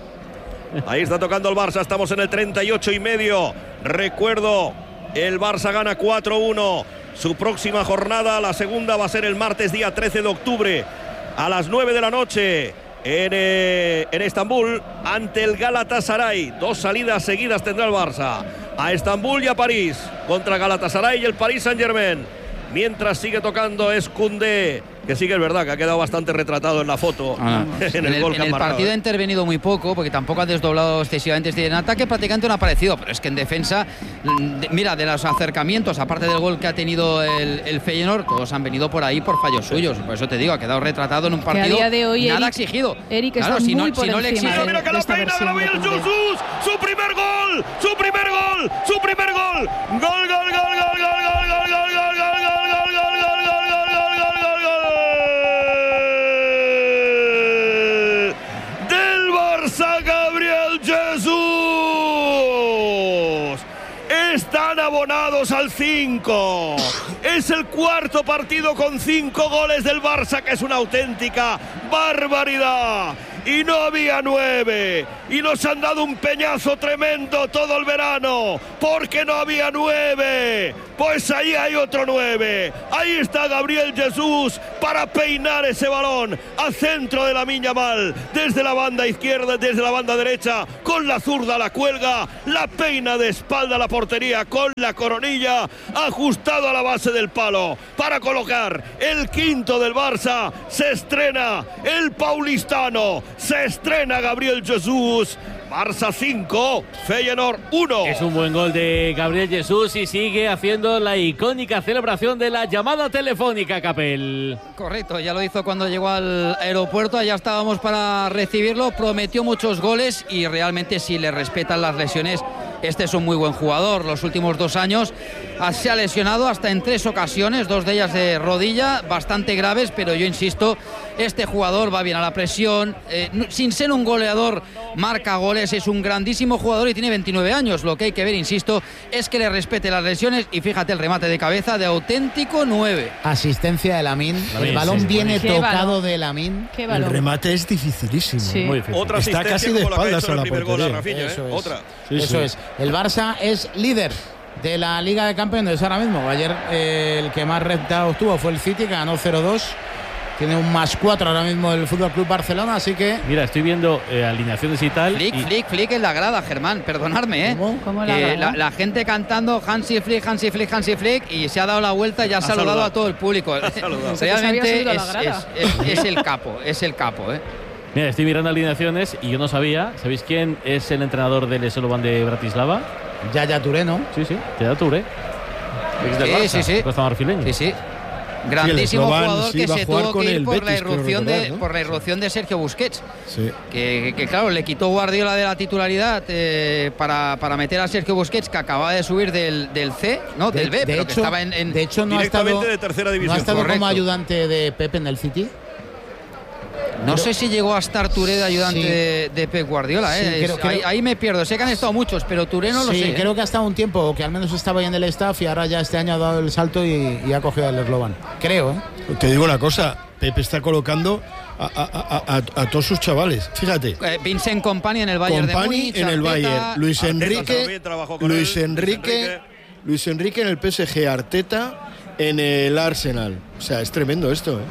Speaker 1: Ahí está tocando el Barça, estamos en el treinta y ocho y medio. Recuerdo, el Barça gana cuatro uno. Su próxima jornada, la segunda, va a ser el martes día trece de octubre a las nueve de la noche en, eh, en Estambul ante el Galatasaray. Dos salidas seguidas tendrá el Barça, a Estambul y a París, contra Galatasaray y el Paris Saint-Germain. Mientras sigue tocando es Koundé, que sí que es verdad que ha quedado bastante retratado en la foto.
Speaker 2: Ah,
Speaker 1: en
Speaker 2: en
Speaker 1: el,
Speaker 2: el,
Speaker 1: gol
Speaker 2: en
Speaker 1: que han
Speaker 2: el
Speaker 1: marcado,
Speaker 2: partido
Speaker 1: ¿eh?
Speaker 2: ha intervenido muy poco porque tampoco ha desdoblado excesivamente. En ataque prácticamente no ha aparecido, pero es que en defensa, de- mira, de los acercamientos, aparte del gol que ha tenido el, el Feyenoord, todos han venido por ahí por fallos suyos. Por eso te digo, ha quedado retratado en un
Speaker 7: Que
Speaker 2: partido
Speaker 7: a día de hoy
Speaker 2: nada
Speaker 7: Eric-
Speaker 2: exigido.
Speaker 7: Eric
Speaker 2: Claro,
Speaker 7: está
Speaker 2: si
Speaker 7: muy
Speaker 2: no,
Speaker 7: por
Speaker 2: si no le
Speaker 7: encima
Speaker 2: exige-
Speaker 1: Mira, mira que
Speaker 7: de
Speaker 1: la
Speaker 7: esta
Speaker 1: peina de
Speaker 7: versión
Speaker 1: Gabriel
Speaker 7: de Koundé.
Speaker 1: Jesús, su primer gol, su primer gol, su primer gol. Gol, gol, gol, gol, gol, gol, gol, gol, gol, gol, gol, gol, gol, gol, gol, gol, gol, gol, gol, gol. Del Barça, Gabriel están abonados al cinco. Es el cuarto partido con cinco goles del Barça, que es una auténtica barbaridad. Y no había nueve. Y nos han dado un peñazo tremendo todo el verano, porque no había nueve. Pues ahí hay otro nueve. Ahí está Gabriel Jesús para peinar ese balón al centro de Lamine Yamal. Desde la banda izquierda, desde la banda derecha, con la zurda la cuelga, la peina de espalda a la portería con la coronilla, ajustado a la base del palo para colocar el quinto del Barça. Se estrena el paulistano, se estrena Gabriel Jesús. Barça cinco, Feyenoord uno.
Speaker 3: Es un buen gol de Gabriel Jesús y sigue haciendo la icónica celebración de la llamada telefónica, Capel.
Speaker 2: Correcto, ya lo hizo cuando llegó al aeropuerto, allá estábamos para recibirlo, prometió muchos goles y realmente si le respetan las lesiones, este es un muy buen jugador. Los últimos dos años se ha lesionado hasta en tres ocasiones, dos de ellas de rodilla, bastante graves, pero yo insisto, este jugador va bien a la presión, eh, sin ser un goleador, marca goles, es un grandísimo jugador y tiene veintinueve años. Lo que hay que ver, insisto, es que le respete las lesiones y fíjate el remate de cabeza de auténtico nueve.
Speaker 4: Asistencia de Lamine, el balón sí, viene tocado balón. de Lamine.
Speaker 6: El remate es dificilísimo.
Speaker 4: Sí.
Speaker 3: Muy difícil.
Speaker 1: Otra
Speaker 6: Está casi de espaldas a la portería.
Speaker 1: Rafinha,
Speaker 4: Eso,
Speaker 1: ¿eh?
Speaker 4: es.
Speaker 1: Otra.
Speaker 6: Sí,
Speaker 4: Eso
Speaker 6: sí.
Speaker 4: es. El Barça es líder de la Liga de Campeones ahora mismo. Ayer eh, el que más renta obtuvo fue el City, que ganó cero dos. Tiene un más cuatro ahora mismo el Fútbol Club Barcelona, así que.
Speaker 3: Mira, estoy viendo eh, alineaciones y tal.
Speaker 2: Flick,
Speaker 3: y...
Speaker 2: flick, flick en la grada, Germán, perdonadme, ¿eh?
Speaker 4: ¿Cómo?
Speaker 7: ¿Cómo la,
Speaker 2: Eh,
Speaker 7: grada?
Speaker 2: la, la gente cantando Hansi Flick, Hansi Flick, Hansi Flick y se ha dado la vuelta y ya ha saludado,
Speaker 1: saludado
Speaker 2: a todo el público.
Speaker 1: saludado.
Speaker 2: Realmente
Speaker 7: Se había subido a
Speaker 2: es,
Speaker 7: la grada.
Speaker 2: es- es- es el capo, es el capo, ¿eh?
Speaker 3: Mira, estoy mirando alineaciones y yo no sabía. ¿Sabéis quién es el entrenador del Slovan de Bratislava?
Speaker 4: Yaya Touré, ¿no?
Speaker 3: Sí, sí, Yaya Touré. Ex del
Speaker 2: Sí,
Speaker 3: Barça,
Speaker 2: sí, sí.
Speaker 3: Costa Marfileño.
Speaker 2: Sí, sí. Grandísimo
Speaker 6: Slovan,
Speaker 2: jugador
Speaker 6: sí,
Speaker 2: que
Speaker 6: va a
Speaker 2: se
Speaker 6: jugar
Speaker 2: tuvo
Speaker 6: con
Speaker 2: que ir
Speaker 6: el
Speaker 2: por, la
Speaker 6: Betis, creo
Speaker 2: irrupción
Speaker 6: recordar,
Speaker 2: de,
Speaker 6: ¿no?
Speaker 2: por la irrupción de Sergio Busquets.
Speaker 6: Sí.
Speaker 2: Que, que, que, claro, le quitó Guardiola de la titularidad eh, para, para meter a Sergio Busquets, que acababa de subir del, del C, no, del B, pero que
Speaker 4: hecho,
Speaker 2: estaba en, en-
Speaker 4: de hecho, no ha estado,
Speaker 1: Directamente de tercera
Speaker 4: no
Speaker 1: división.
Speaker 4: ha estado
Speaker 2: Correcto.
Speaker 4: como ayudante de Pepe en el City.
Speaker 2: No sé si llegó a estar Touré de ayudante
Speaker 4: Sí.
Speaker 2: de, de Pep Guardiola.
Speaker 4: Sí,
Speaker 2: ¿eh?
Speaker 4: creo-
Speaker 2: Es-
Speaker 4: creo-
Speaker 2: ahí, ahí me pierdo. Sé que han estado muchos, pero Touré no lo
Speaker 4: sí,
Speaker 2: sé. ¿eh?
Speaker 4: creo que ha estado un tiempo, que al menos estaba ahí en el staff y ahora ya este año ha dado el salto y, y ha cogido el Slovan. Creo, ¿eh?
Speaker 6: Te digo una cosa, Pepe está colocando a, a- a- a- a todos sus chavales. Fíjate.
Speaker 2: Eh, Vincent Kompany en el Bayern de
Speaker 6: Kompany
Speaker 2: Múnich.
Speaker 6: en el
Speaker 2: Arteta-
Speaker 6: Bayern, Luis
Speaker 1: Arteta
Speaker 6: Enrique,
Speaker 1: también trabajó con
Speaker 6: Luis
Speaker 1: él, Luis
Speaker 6: Enrique,
Speaker 1: Enrique.
Speaker 6: Luis Enrique en el P S G, Arteta en el Arsenal. O sea, es tremendo esto, ¿eh?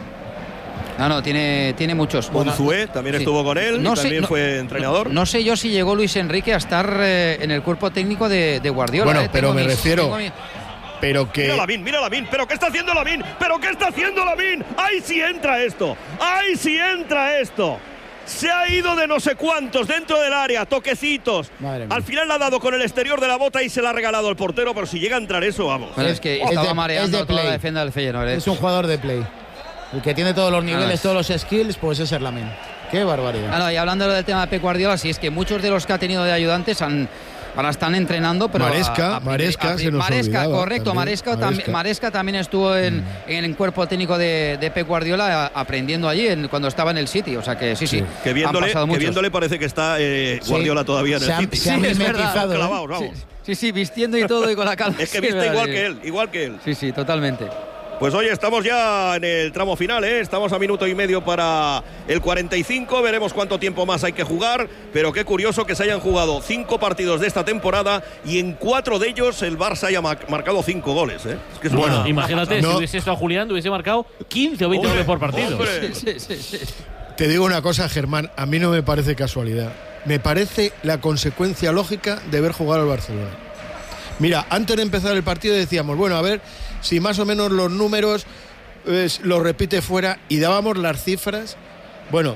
Speaker 2: No, no, tiene, tiene muchos.
Speaker 1: Bonzué también
Speaker 2: Sí.
Speaker 1: estuvo con él
Speaker 2: No
Speaker 1: y
Speaker 2: sé,
Speaker 1: también
Speaker 2: no-
Speaker 1: fue entrenador.
Speaker 2: No sé yo si llegó Luis Enrique a estar eh, en el cuerpo técnico de, de Guardiola.
Speaker 6: Bueno,
Speaker 2: eh.
Speaker 6: pero
Speaker 2: Tengo
Speaker 6: me
Speaker 2: mis-
Speaker 6: refiero-
Speaker 2: tengo mi-
Speaker 6: Pero que
Speaker 1: Mira Lamine, mira Lamine, pero ¿qué está haciendo Lamine? ¿Pero qué está haciendo Lamine? ¡Ahí sí entra esto! ¡Ahí sí entra esto! Se ha ido de no sé cuántos dentro del área, toquecitos.
Speaker 4: Madre mía.
Speaker 1: Al final le ha dado con el exterior de la bota y se la ha regalado al portero, pero si llega a entrar eso, vamos.
Speaker 2: Bueno, es que
Speaker 4: Es
Speaker 2: estaba
Speaker 4: de-
Speaker 2: mareando
Speaker 4: es de
Speaker 2: toda la
Speaker 4: play.
Speaker 2: defensa del Feyenoord. eh.
Speaker 4: Es un jugador de play. El que tiene todos los niveles,
Speaker 2: es-
Speaker 4: todos los skills, pues ese es Lamine. Qué barbaridad.
Speaker 2: Ah, no, y hablando del tema de Pep Guardiola, sí, es que muchos de los que ha tenido de ayudantes han, ahora están entrenando, pero
Speaker 6: Maresca,
Speaker 2: a- a primer-
Speaker 6: Maresca,
Speaker 2: a pri-
Speaker 6: se nos
Speaker 2: Maresca,
Speaker 6: olvidaba
Speaker 2: correcto,
Speaker 6: también,
Speaker 2: Maresca, tam-
Speaker 6: Maresca.
Speaker 2: Maresca también estuvo en,
Speaker 6: Mm.
Speaker 2: en el cuerpo técnico de, de Pep Guardiola a- aprendiendo allí en- cuando estaba en el City, o sea que sí, sí,
Speaker 6: Sí.
Speaker 1: Que
Speaker 2: han
Speaker 1: viéndole,
Speaker 2: pasado
Speaker 1: que
Speaker 2: muchos.
Speaker 1: viéndole parece que está eh,
Speaker 4: Sí.
Speaker 1: Guardiola todavía en
Speaker 4: Se
Speaker 1: el
Speaker 4: ha-
Speaker 1: City.
Speaker 4: se ha
Speaker 2: Sí, es
Speaker 4: mimetizado,
Speaker 2: verdad.
Speaker 4: ¿eh?
Speaker 1: Clavaos, vamos.
Speaker 2: Sí, sí, sí, vistiendo y todo y con la calma.
Speaker 1: Es que
Speaker 2: Sí,
Speaker 1: viste
Speaker 2: verdad,
Speaker 1: igual
Speaker 2: sí.
Speaker 1: que él, igual que él.
Speaker 2: Sí, sí, totalmente.
Speaker 1: Pues oye, estamos ya en el tramo final, ¿eh? Estamos a minuto y medio para el cuarenta y cinco, veremos cuánto tiempo más hay que jugar, pero qué curioso que se hayan jugado cinco partidos de esta temporada y en cuatro de ellos el Barça haya ma- marcado cinco goles, ¿eh? Es que es
Speaker 6: Bueno,
Speaker 1: una-
Speaker 3: Imagínate,
Speaker 6: no.
Speaker 3: si hubiese estado Julián, hubiese marcado quince o veinte
Speaker 1: Hombre,
Speaker 3: goles por partido.
Speaker 1: hombre.
Speaker 2: Sí, sí, sí.
Speaker 6: te digo una cosa, Germán, a mí no me parece casualidad. Me parece la consecuencia lógica de ver jugar al Barcelona. Mira, antes de empezar el partido decíamos, bueno, a ver si más o menos los números eh, los repite fuera y dábamos las cifras. Bueno,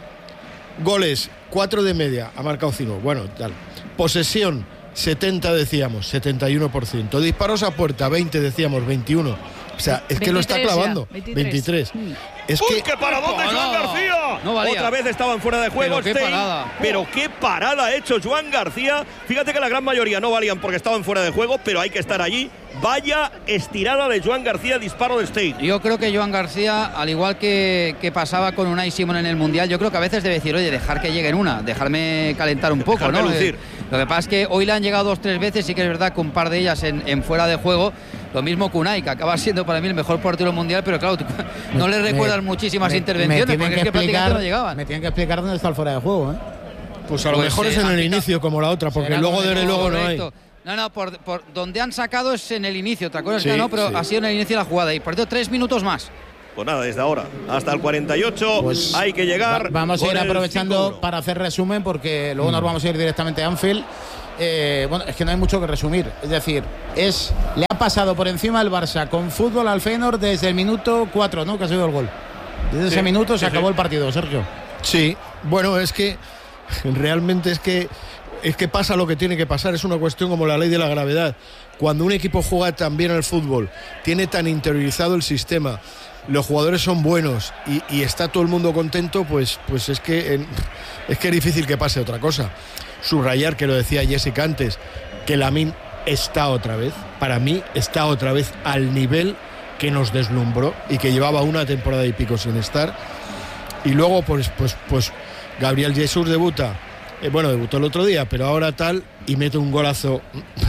Speaker 6: goles, cuatro de media, ha marcado cinco. Bueno, tal. Posesión, setenta decíamos, setenta y uno por ciento. Disparos a puerta, veinte decíamos, veintiuno. O sea, es que lo está
Speaker 7: veintitrés ya,
Speaker 6: clavando.
Speaker 7: veintitrés.
Speaker 6: veintitrés.
Speaker 7: Mm.
Speaker 6: Es
Speaker 1: ¡Uy,
Speaker 6: que
Speaker 1: qué paradón de
Speaker 2: no,
Speaker 1: Joan García!
Speaker 2: no valía.
Speaker 1: Otra vez estaban fuera de juego.
Speaker 2: Pero qué
Speaker 1: Stein,
Speaker 2: parada.
Speaker 1: pero qué parada ha hecho Joan García. Fíjate que la gran mayoría no valían porque estaban fuera de juego, pero hay que estar allí. Vaya estirada de Joan García, disparo de Stein.
Speaker 2: Yo creo que Joan García, al igual que, que pasaba con Unai Simón en el Mundial, yo creo que a veces debe decir, oye, dejar que lleguen una, dejarme calentar un poco,
Speaker 1: Dejarme
Speaker 2: ¿no?
Speaker 1: lucir.
Speaker 2: Eh, lo que pasa es que hoy le han llegado dos tres veces, sí que es verdad que un par de ellas en, en fuera de juego. Lo mismo que Unai, que acaba siendo para mí el mejor portero mundial, pero claro, tú, no le recuerdan
Speaker 4: Me-
Speaker 2: muchísimas
Speaker 4: me-
Speaker 2: intervenciones,
Speaker 4: me
Speaker 2: porque
Speaker 4: tienen
Speaker 2: es que prácticamente
Speaker 4: explicar-
Speaker 2: no llegaban.
Speaker 4: Me tienen que explicar dónde está el fuera de juego, ¿eh?
Speaker 6: Pues a lo
Speaker 2: Pues,
Speaker 6: mejor
Speaker 2: eh,
Speaker 6: es en
Speaker 2: han
Speaker 6: el
Speaker 2: pitado-
Speaker 6: inicio como la otra, porque
Speaker 2: Será
Speaker 6: luego
Speaker 2: donde
Speaker 6: desde
Speaker 2: no,
Speaker 6: luego no hay.
Speaker 2: correcto. No, no, por, por donde han sacado es en el inicio, otra cosa es
Speaker 6: Sí,
Speaker 2: que no, pero
Speaker 6: sí.
Speaker 2: ha sido en el inicio de la jugada y por eso tres minutos más.
Speaker 1: Pues nada, desde ahora hasta el cuarenta y ocho
Speaker 4: Pues
Speaker 1: hay que llegar.
Speaker 4: va- vamos a
Speaker 1: con
Speaker 4: ir
Speaker 1: el
Speaker 4: aprovechando
Speaker 1: cinco uno.
Speaker 4: para hacer resumen, porque luego nos vamos a ir directamente a Anfield. Eh, bueno, es que no hay mucho que resumir. Es decir, es le ha pasado por encima el Barça con fútbol al Feyenoord desde el minuto cuatro, ¿no? Que ha sido el gol. Desde
Speaker 1: Sí,
Speaker 4: ese minuto se
Speaker 1: sí,
Speaker 4: acabó
Speaker 1: sí.
Speaker 4: el partido, Sergio.
Speaker 6: Sí, bueno, es que realmente es que es que pasa lo que tiene que pasar, es una cuestión como la ley de la gravedad. Cuando un equipo juega tan bien al fútbol, tiene tan interiorizado el sistema, los jugadores son buenos y, y está todo el mundo contento, pues, pues es que en- es que es difícil que pase otra cosa. Subrayar, que lo decía Jessica antes, que Lamine está otra vez, para mí está otra vez al nivel que nos deslumbró y que llevaba una temporada y pico sin estar. Y luego pues pues pues Gabriel Jesús debuta, eh, bueno, debutó el otro día, pero ahora tal, y mete un golazo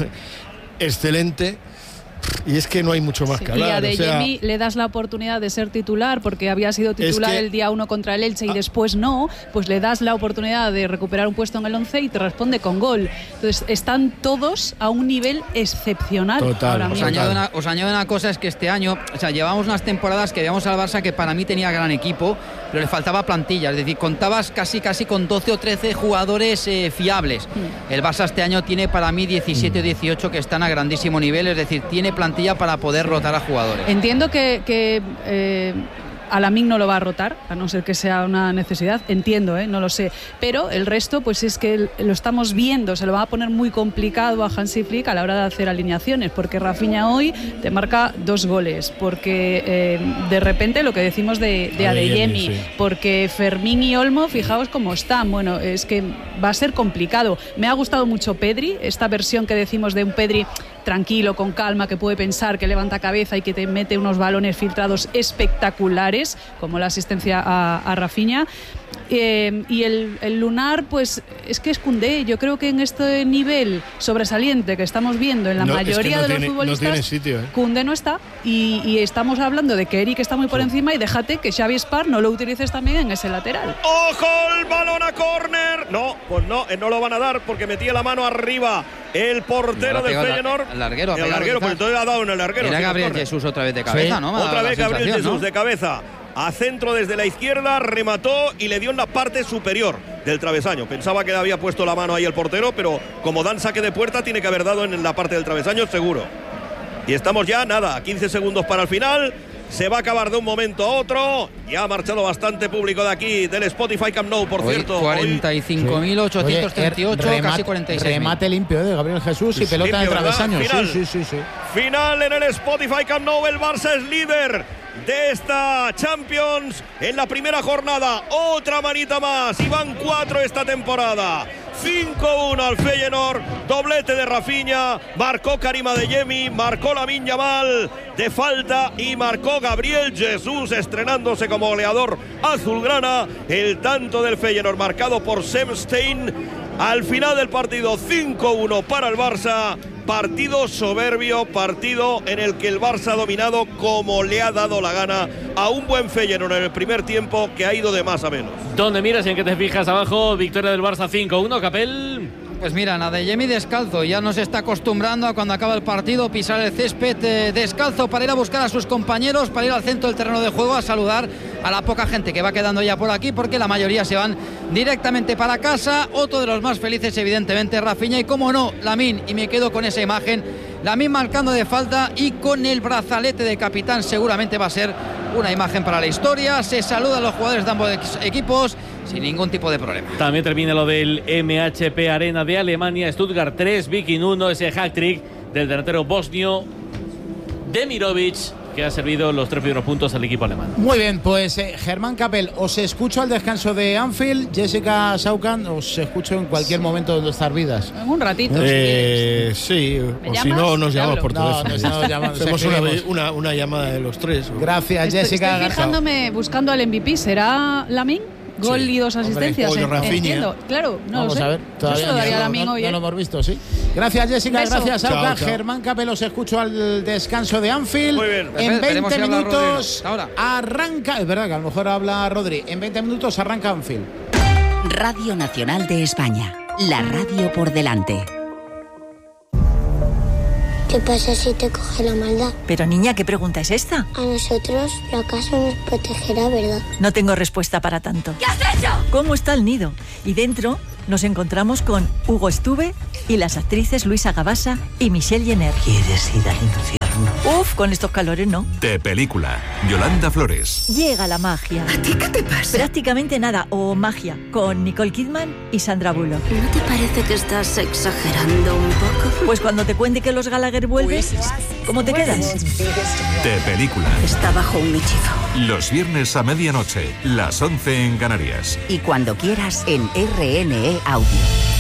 Speaker 6: excelente. Y es que no hay mucho más
Speaker 7: Sí,
Speaker 6: que
Speaker 7: y a
Speaker 6: hablar.
Speaker 7: De
Speaker 6: o sea,
Speaker 7: Jemi le das la oportunidad de ser titular porque había sido titular
Speaker 6: que-
Speaker 7: el día uno contra el Elche y
Speaker 6: Ah.
Speaker 7: después no, pues le das la oportunidad de recuperar un puesto en el once y te responde con gol. Entonces están todos a un nivel excepcional
Speaker 6: Total,
Speaker 7: ahora
Speaker 6: o
Speaker 2: Os
Speaker 7: mismo.
Speaker 2: añado, una, os añado una cosa, es que este año, o sea, llevamos unas temporadas que veíamos al Barça que para mí tenía gran equipo, pero le faltaba plantilla, es decir, contabas casi casi con doce o trece jugadores eh, fiables. El Barça este año tiene para mí diecisiete o dieciocho que están a grandísimo nivel, es decir, tiene plantilla para poder rotar a jugadores.
Speaker 7: Entiendo que, que eh, Alamín no lo va a rotar, a no ser que sea una necesidad, entiendo, ¿eh? No lo sé, pero el resto pues es que lo estamos viendo, se lo va a poner muy complicado a Hansi Flick a la hora de hacer alineaciones, porque Rafinha hoy te marca dos goles, porque eh, de repente lo que decimos de, de
Speaker 4: Adeyemi,
Speaker 7: Adeyemi,
Speaker 4: sí.
Speaker 7: porque Fermín y Olmo, fijaos cómo están, bueno, es que va a ser complicado. Me ha gustado mucho Pedri, esta versión que decimos de un Pedri tranquilo, con calma, que puede pensar, que levanta cabeza y que te mete unos balones filtrados espectaculares, como la asistencia a, a Rafinha. Eh, y el, el Lunar, pues es que es Koundé. Yo creo que en este nivel sobresaliente que estamos viendo en la
Speaker 6: No, es que
Speaker 7: mayoría
Speaker 6: no
Speaker 7: de
Speaker 6: tiene-
Speaker 7: los
Speaker 6: no
Speaker 7: futbolistas,
Speaker 6: tiene sitio, ¿eh?
Speaker 7: Koundé no está. Y, y estamos hablando de que Eric está muy por encima y déjate que Xavi Spar no lo utilices también en ese lateral.
Speaker 1: ¡Ojo! El balón a córner. No, pues no, eh, no lo van a dar porque metía la mano arriba el portero
Speaker 2: No, ha
Speaker 1: del
Speaker 2: pegado
Speaker 1: Feyenoord.
Speaker 2: el larguero, ha
Speaker 1: El
Speaker 2: pegado,
Speaker 1: larguero,
Speaker 2: quizás.
Speaker 1: pues entonces ha dado en el larguero.
Speaker 2: Era
Speaker 1: sí,
Speaker 2: Gabriel
Speaker 1: córner.
Speaker 2: Jesús otra vez de cabeza,
Speaker 4: Sí.
Speaker 2: ¿no? Me ha
Speaker 1: Otra
Speaker 2: dado la
Speaker 1: vez Gabriel
Speaker 2: sensación,
Speaker 1: Jesús
Speaker 2: ¿no?
Speaker 1: de cabeza. A centro desde la izquierda, remató y le dio en la parte superior del travesaño. Pensaba que le había puesto la mano ahí el portero, pero como dan saque de puerta, tiene que haber dado en la parte del travesaño, seguro. Y estamos ya, nada, quince segundos para el final. Se va a acabar de un momento a otro. Ya ha marchado bastante público de aquí, del Spotify Camp Nou, por
Speaker 2: Hoy
Speaker 1: cierto.
Speaker 2: cuarenta y cinco mil ochocientos treinta y ocho,
Speaker 4: Oye, er-
Speaker 2: casi
Speaker 4: remate-
Speaker 2: cuarenta y seis mil.
Speaker 4: Remate limpio, ¿eh? De Gabriel Jesús y
Speaker 1: Sí,
Speaker 4: pelota de
Speaker 1: limpio, ¿verdad?
Speaker 4: travesaño.
Speaker 1: Final.
Speaker 4: Sí, sí, sí, sí.
Speaker 1: Final en el Spotify Camp Nou. El Barça es líder de esta Champions en la primera jornada. Otra manita más. Y van cuatro esta temporada. cinco uno al Feyenoord. Doblete de Rafinha. Marcó Karim Adeyemi. Marcó Lamine Yamal de falta. Y marcó Gabriel Jesús, estrenándose como goleador azulgrana. El tanto del Feyenoord marcado por Sem Stein. Al final del partido, cinco uno para el Barça. Partido soberbio, partido en el que el Barça ha dominado como le ha dado la gana a un buen Feyenoord en el primer tiempo que ha ido de más a menos.
Speaker 3: ¿Dónde miras y en qué te fijas abajo? Victoria del Barça cinco uno, Capel.
Speaker 2: Pues mira, Adeyemi descalzo, ya nos está acostumbrando a cuando acaba el partido pisar el césped eh, descalzo para ir a buscar a sus compañeros, para ir al centro del terreno de juego a saludar a la poca gente que va quedando ya por aquí, porque la mayoría se van directamente para casa. Otro de los más felices, evidentemente, Rafinha, y como no, Lamine, y me quedo con esa imagen, Lamine marcando de falta y con el brazalete de capitán. Seguramente va a ser una imagen para la historia. Se saludan los jugadores de ambos ex- equipos sin ningún tipo de problema.
Speaker 3: También termina lo del M H P Arena de Alemania. Stuttgart tres, Viking uno, ese hat-trick del delantero bosnio Demirovic, que ha servido los tres primeros puntos al equipo alemán.
Speaker 4: Muy bien, pues eh, Germán Capel, os escucho al descanso de Anfield. Jessica Saucan, os escucho en cualquier momento de nuestras vidas.
Speaker 7: En un ratito.
Speaker 6: Eh, sí, o si no, nos llamamos por
Speaker 4: no,
Speaker 6: teléfono.
Speaker 4: No, nos llamamos,
Speaker 6: hacemos una, una, una llamada de los tres.
Speaker 4: Gracias,
Speaker 7: estoy,
Speaker 4: Jessica.
Speaker 7: Estoy fijándome, buscando al M V P. ¿Será Lamine? Gol
Speaker 6: sí.
Speaker 7: y dos asistencias.
Speaker 6: Hombre,
Speaker 7: en, entiendo. Claro, no
Speaker 4: Vamos
Speaker 7: lo sé.
Speaker 4: a ver, todavía
Speaker 7: Yo se lo daría
Speaker 4: no,
Speaker 7: a Lamine
Speaker 4: no,
Speaker 7: hoy.
Speaker 4: no
Speaker 7: ¿eh?
Speaker 4: lo hemos visto, sí. Gracias, Jessica.
Speaker 7: Beso.
Speaker 4: Gracias, Sauca.
Speaker 6: Chao, chao.
Speaker 4: Germán Capel, os escucho al descanso de Anfield.
Speaker 1: Muy bien.
Speaker 4: En
Speaker 2: Veremos
Speaker 4: veinte
Speaker 2: si habla
Speaker 4: minutos
Speaker 2: Rodrigo. Ahora.
Speaker 4: arranca. Es verdad que a lo mejor habla Rodri. En veinte minutos arranca Anfield.
Speaker 8: Radio Nacional de España. La radio por delante.
Speaker 9: ¿Qué pasa si te coge la maldad?
Speaker 10: Pero niña, ¿qué pregunta es esta?
Speaker 9: A nosotros, la casa nos protegerá, ¿verdad?
Speaker 10: No tengo respuesta para tanto.
Speaker 9: ¿Qué has hecho?
Speaker 10: ¿Cómo está el nido? Y dentro nos encontramos con Hugo Estuve y las actrices Luisa Gabasa y Michelle Jenner.
Speaker 8: ¿Quieres ir al infierno?
Speaker 10: Uf, con estos calores no.
Speaker 11: De película, Yolanda Flores.
Speaker 10: Llega la magia.
Speaker 8: ¿A ti qué te pasa?
Speaker 10: Prácticamente nada, o magia, con Nicole Kidman y Sandra Bullock.
Speaker 9: ¿No te parece que estás exagerando un poco?
Speaker 10: Pues cuando te cuente que los Gallagher vuelven, ¿cómo te quedas?
Speaker 11: De película,
Speaker 9: Está bajo un hechizo.
Speaker 11: los viernes a medianoche, las once en Canarias.
Speaker 8: Y cuando quieras en R N E Audio.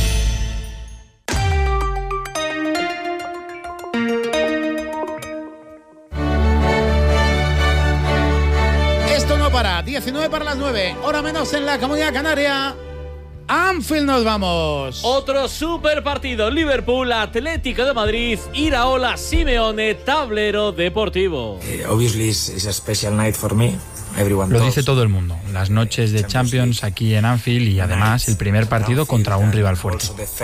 Speaker 4: Esto no para. diecinueve para las nueve. Hora menos en la Comunidad Canaria. Anfield nos vamos.
Speaker 3: Otro super partido. Liverpool, Atlético de Madrid, Iraola, Simeone, tablero deportivo.
Speaker 12: Obviously it's a special night for me.
Speaker 13: Lo dice todo el mundo, las noches de Champions aquí en Anfield y además el primer partido contra un rival fuerte.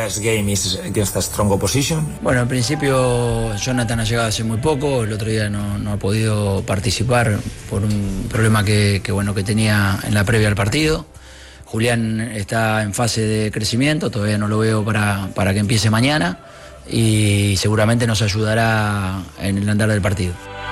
Speaker 14: Bueno, al principio Jonathan ha llegado hace muy poco, el otro día no, no ha podido participar por un problema que, que, bueno, que tenía en la previa al partido. Julián está en fase de crecimiento, todavía no lo veo para, para que empiece mañana y seguramente nos ayudará en el andar del partido.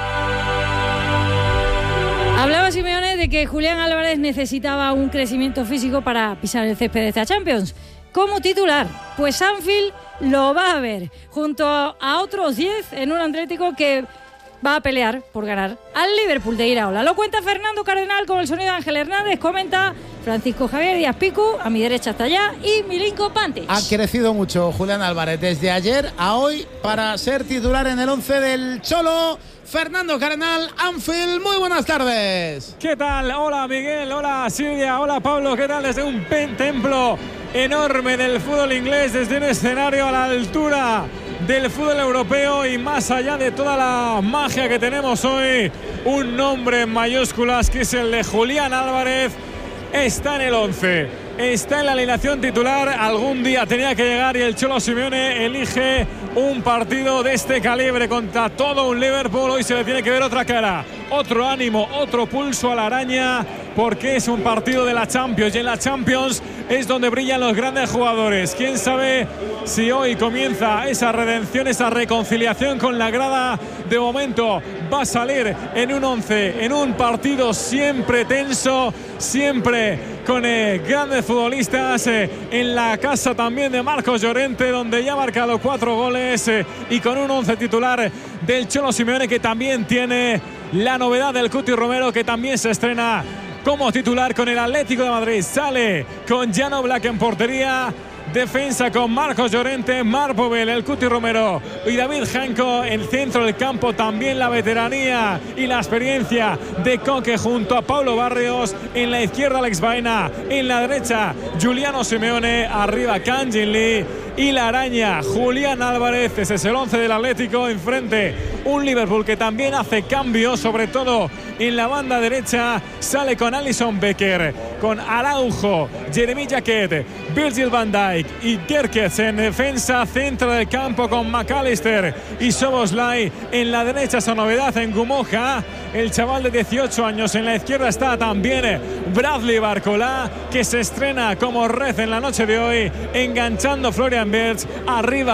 Speaker 5: Hablaba Simeone de que Julián Álvarez necesitaba un crecimiento físico para pisar el césped de esta Champions. Como titular, pues Anfield lo va a ver, junto a otros diez en un Atlético que va a pelear por ganar al Liverpool de Iraola. Lo cuenta Fernando Cardenal con el sonido de Ángel Hernández, comenta Francisco Javier Díaz Picu, a mi derecha hasta allá, y Milinko Pantic.
Speaker 4: Ha crecido mucho Julián Álvarez desde ayer a hoy para ser titular en el once del Cholo. Fernando Cardenal, Anfield, muy buenas tardes.
Speaker 15: ¿Qué tal? Hola Miguel, hola Silvia, hola Pablo, ¿qué tal? Desde un templo enorme del fútbol inglés, desde un escenario a la altura del fútbol europeo y más allá de toda la magia que tenemos hoy, un nombre en mayúsculas que es el de Julián Álvarez, está en el once, está en la alineación titular, algún día tenía que llegar y el Cholo Simeone elige un partido de este calibre contra todo un Liverpool. Hoy se le tiene que ver otra cara, otro ánimo, otro pulso a la araña, porque es un partido de la Champions y en la Champions es donde brillan los grandes jugadores. Quién sabe si hoy comienza esa redención, esa reconciliación con la grada. De momento va a salir en un once, en un partido siempre tenso, siempre con eh, grandes futbolistas, eh, en la casa también de Marcos Llorente, donde ya ha marcado cuatro goles, eh, y con un once titular del Cholo Simeone, que también tiene la novedad del Cuti Romero, que también se estrena como titular con el Atlético de Madrid. Sale con Jan Oblak en portería. Defensa con Marcos Llorente, Marc Pobel, el Cuti Romero y David Janko. En el centro del campo también la veteranía y la experiencia de Coque junto a Paulo Barrios. En la izquierda Alex Baena, en la derecha Giuliano Simeone, arriba Kang-in Lee y la araña Julián Álvarez. Ese es el once del Atlético. Enfrente un Liverpool que también hace cambios, sobre todo en la banda derecha. Sale con Alisson Becker, con Araujo, Jeremy Jacquet, Virgil van Dijk y Kerkez en defensa. Centro del campo con McAllister y Szoboszlai. En la derecha esa novedad en Gumoja, el chaval de dieciocho años. En la izquierda está también Bradley Barcola, que se estrena como red en la noche de hoy, enganchando Florian Wirtz. Arriba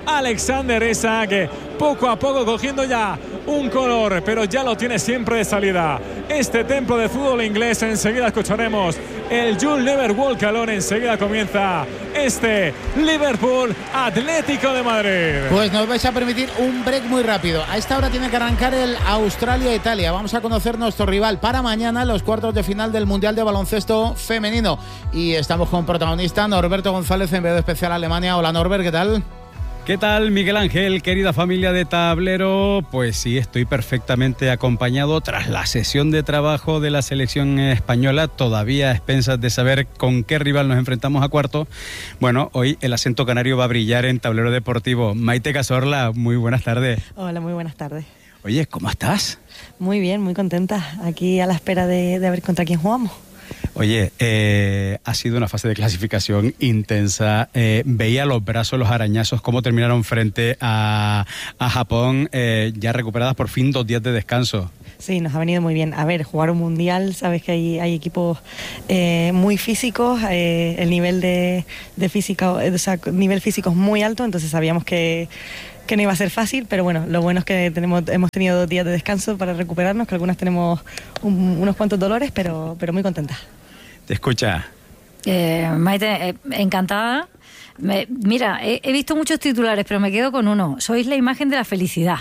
Speaker 15: Alexander Isak, poco a poco cogiendo ya un color, pero ya lo tiene siempre de salida. Este templo de fútbol inglés, enseguida escucharemos el You'll Never Walk Alone, enseguida comienza este Liverpool Atlético de Madrid.
Speaker 4: Pues nos vais a permitir un break muy rápido. A esta hora tiene que arrancar el Australia-Italia. Vamos a conocer nuestro rival para mañana, los cuartos de final del Mundial de Baloncesto Femenino. Y estamos con protagonista Norberto González, enviado especial a Alemania. Hola Norbert, ¿qué tal?
Speaker 16: ¿Qué tal, Miguel Ángel, querida familia de Tablero? Pues sí, estoy perfectamente acompañado tras la sesión de trabajo de la selección española, todavía a expensas de saber con qué rival nos enfrentamos a cuarto. Bueno, hoy el acento canario va a brillar en Tablero Deportivo. Maite Cazorla, muy buenas tardes.
Speaker 17: Hola, muy buenas tardes.
Speaker 16: Oye, ¿cómo estás?
Speaker 17: Muy bien, muy contenta. Aquí a la espera de, de ver contra quién jugamos.
Speaker 16: Oye, eh, ha sido una fase de clasificación intensa. Eh, veía los brazos, los arañazos, cómo terminaron frente a, a Japón, eh, ya recuperadas por fin dos días de descanso.
Speaker 17: Sí, nos ha venido muy bien. A ver, jugar un mundial, sabes que hay, hay equipos eh, muy físicos, eh, el nivel de, de física, o sea, nivel físico es muy alto, entonces sabíamos que que no iba a ser fácil, pero bueno, lo bueno es que tenemos, hemos tenido dos días de descanso para recuperarnos, que algunas tenemos un, unos cuantos dolores, pero, pero muy contentas.
Speaker 16: Te escucha.
Speaker 5: Eh, Maite, eh, encantada. Me, mira, he, he visto muchos titulares, pero me quedo con uno. Sois la imagen de la felicidad.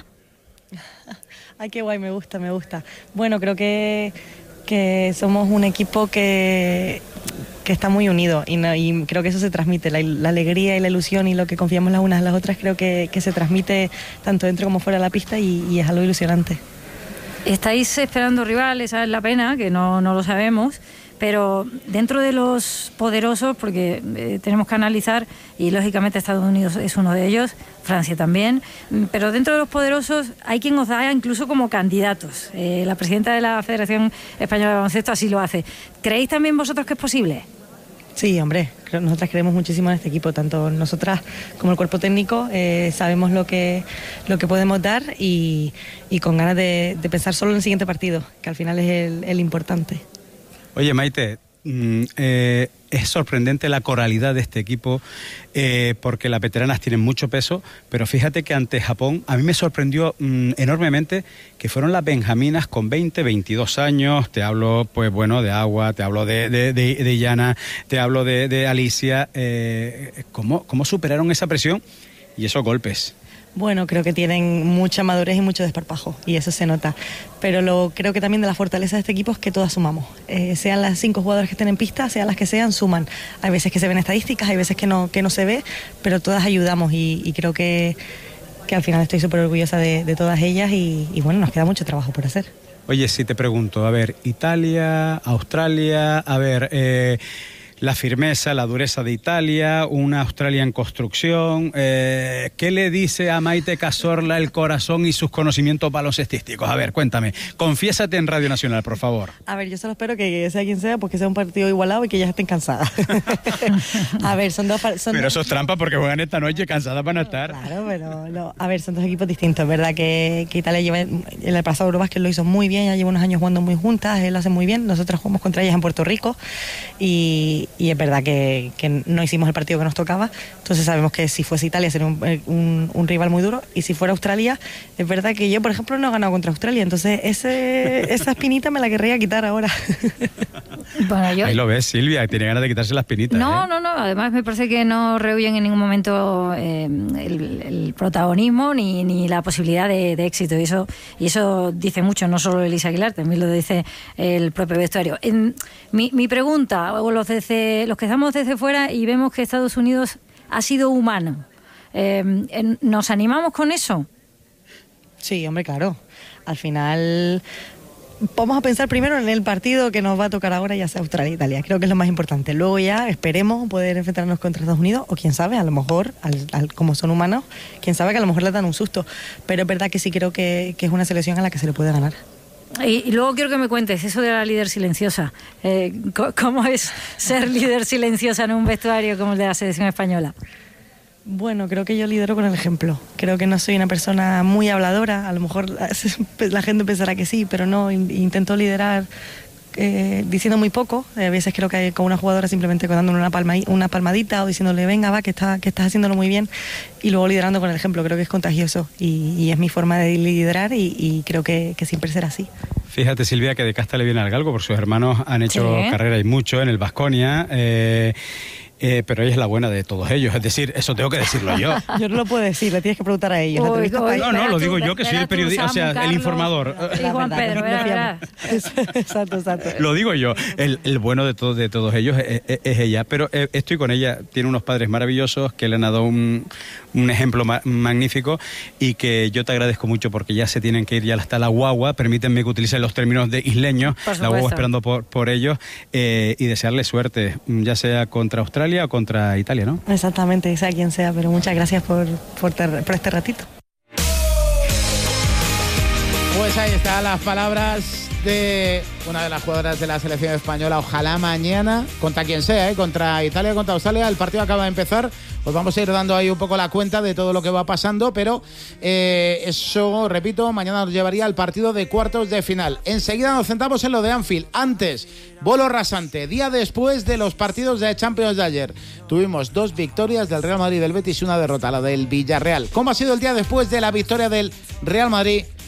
Speaker 17: Ay, qué guay, me gusta, me gusta. Bueno, creo que, que somos un equipo que... que está muy unido y, no, y creo que eso se transmite, la, la alegría y la ilusión y lo que confiamos las unas en las otras, creo que, que se transmite tanto dentro como fuera de la pista y, y es algo ilusionante.
Speaker 5: Estáis esperando rivales, esa es la pena, que no, no lo sabemos, pero dentro de los poderosos, porque eh, tenemos que analizar, y lógicamente Estados Unidos es uno de ellos, Francia también, pero dentro de los poderosos hay quien os da incluso como candidatos. Eh, la presidenta de la Federación Española de Baloncesto así lo hace. ¿Creéis también vosotros que es posible?
Speaker 17: Sí, hombre, nosotras creemos muchísimo en este equipo, tanto nosotras como el cuerpo técnico, eh, sabemos lo que, lo que podemos dar y, y con ganas de, de pensar solo en el siguiente partido, que al final es el, el importante.
Speaker 16: Oye, Maite, mm, eh, es sorprendente la coralidad de este equipo eh, porque las veteranas tienen mucho peso, pero fíjate que ante Japón a mí me sorprendió mm, enormemente que fueron las benjaminas con veinte, veintidós años. Te hablo, pues bueno, de Agua, te hablo de, de, de, de Yana, te hablo de, de Alicia. Eh, ¿cómo, ¿Cómo superaron esa presión y esos golpes?
Speaker 17: Bueno, creo que tienen mucha madurez y mucho desparpajo, y eso se nota. Pero lo creo que también de la fortaleza de este equipo es que todas sumamos. Eh, sean las cinco jugadoras que estén en pista, sean las que sean, suman. Hay veces que se ven estadísticas, hay veces que no, que no se ve, pero todas ayudamos y, y creo que, que al final estoy súper orgullosa de, de todas ellas y, y bueno, nos queda mucho trabajo por hacer.
Speaker 16: Oye, si te pregunto, a ver, Italia, Australia, a ver... Eh, la firmeza, la dureza de Italia, una Australia en construcción. Eh, ¿Qué le dice a Maite Cazorla el corazón y sus conocimientos baloncestísticos? A ver, cuéntame. Confiésate en Radio Nacional, por favor.
Speaker 17: A ver, yo solo espero que sea quien sea, porque sea un partido igualado y que ellas estén cansadas. A ver, son dos... Son
Speaker 16: pero
Speaker 17: dos...
Speaker 16: eso es trampa porque juegan esta noche, cansadas van a estar.
Speaker 17: Claro, pero no. A ver, son dos equipos distintos, ¿verdad? Que, que Italia lleva... En el pasado Eurobásquet lo hizo muy bien, ya lleva unos años jugando muy juntas, él lo hace muy bien. Nosotros jugamos contra ellas en Puerto Rico y... Y es verdad que, que no hicimos el partido que nos tocaba, entonces sabemos que si fuese Italia sería un, un, un rival muy duro, y si fuera Australia, es verdad que yo, por ejemplo, no he ganado contra Australia, entonces ese, esa espinita me la querría quitar ahora.
Speaker 5: Bueno, yo...
Speaker 16: Ahí lo ves, Silvia, tiene ganas de quitarse las pinitas.
Speaker 5: No,
Speaker 16: ¿eh?
Speaker 5: no, no, además me parece que no rehuyen en ningún momento eh, el, el protagonismo ni, ni la posibilidad de, de éxito, y eso, y eso dice mucho, no solo Elisa Aguilar, también lo dice el propio vestuario. En, mi, mi pregunta, o los, desde, los que estamos desde fuera y vemos que Estados Unidos ha sido humano, eh, ¿nos animamos con eso?
Speaker 17: Sí, hombre, claro. Al final vamos a pensar primero en el partido que nos va a tocar ahora, ya sea Australia e Italia. Creo que es lo más importante. Luego ya esperemos poder enfrentarnos contra Estados Unidos, o quién sabe, a lo mejor, al, al, como son humanos, quién sabe que a lo mejor le dan un susto. Pero es verdad que sí creo que, que es una selección a la que se le puede ganar.
Speaker 5: Y, y luego quiero que me cuentes eso de la líder silenciosa. Eh, ¿Cómo es ser líder silenciosa en un vestuario como el de la selección española?
Speaker 17: Bueno, creo que yo lidero con el ejemplo. Creo que no soy una persona muy habladora. A lo mejor la gente pensará que sí, pero no. Intento liderar eh, diciendo muy poco. A veces creo que con una jugadora simplemente dándole una, palma, una palmadita o diciéndole venga va que, está, que estás haciéndolo muy bien, y luego liderando con el ejemplo. Creo que es contagioso y, y es mi forma de liderar y, y creo que, que siempre será así.
Speaker 16: Fíjate, Silvia, que de casta le viene al galgo, porque sus hermanos han hecho sí. carrera y mucho en el Baskonia. Eh, Eh, pero ella es la buena de todos ellos, es decir, eso tengo que decirlo yo.
Speaker 17: Yo no lo puedo decir, le tienes que preguntar a ellos.
Speaker 16: Uy, uy, no, no, lo digo yo que soy el periodista, o sea, el informador.
Speaker 5: Y Juan Pedro, ¿verdad?
Speaker 17: Exacto, exacto.
Speaker 16: Lo digo yo, el, el bueno de, todo, de todos ellos es, es, es ella, pero eh, estoy con ella, tiene unos padres maravillosos que le han dado un, un ejemplo ma magnífico y que yo te agradezco mucho porque ya se tienen que ir ya hasta la guagua, permítanme que utilice los términos de isleños, la guagua esperando por, por ellos eh, y desearles suerte, ya sea contra Australia o contra Italia, ¿no?
Speaker 17: Exactamente, sea quien sea, pero muchas gracias por, por, por este ratito.
Speaker 4: Pues ahí están las palabras de una de las jugadoras de la selección española. Ojalá mañana, contra quien sea, ¿eh? Contra Italia, contra Australia, el partido acaba de empezar. Os vamos a ir dando ahí un poco la cuenta de todo lo que va pasando, pero eh, eso, repito, mañana nos llevaría al partido de cuartos de final. Enseguida nos centramos en lo de Anfield. Antes, bolo rasante, día después de los partidos de Champions de ayer. Tuvimos dos victorias del Real Madrid y del Betis y una derrota, la del Villarreal. ¿Cómo ha sido el día después de la victoria del Real Madrid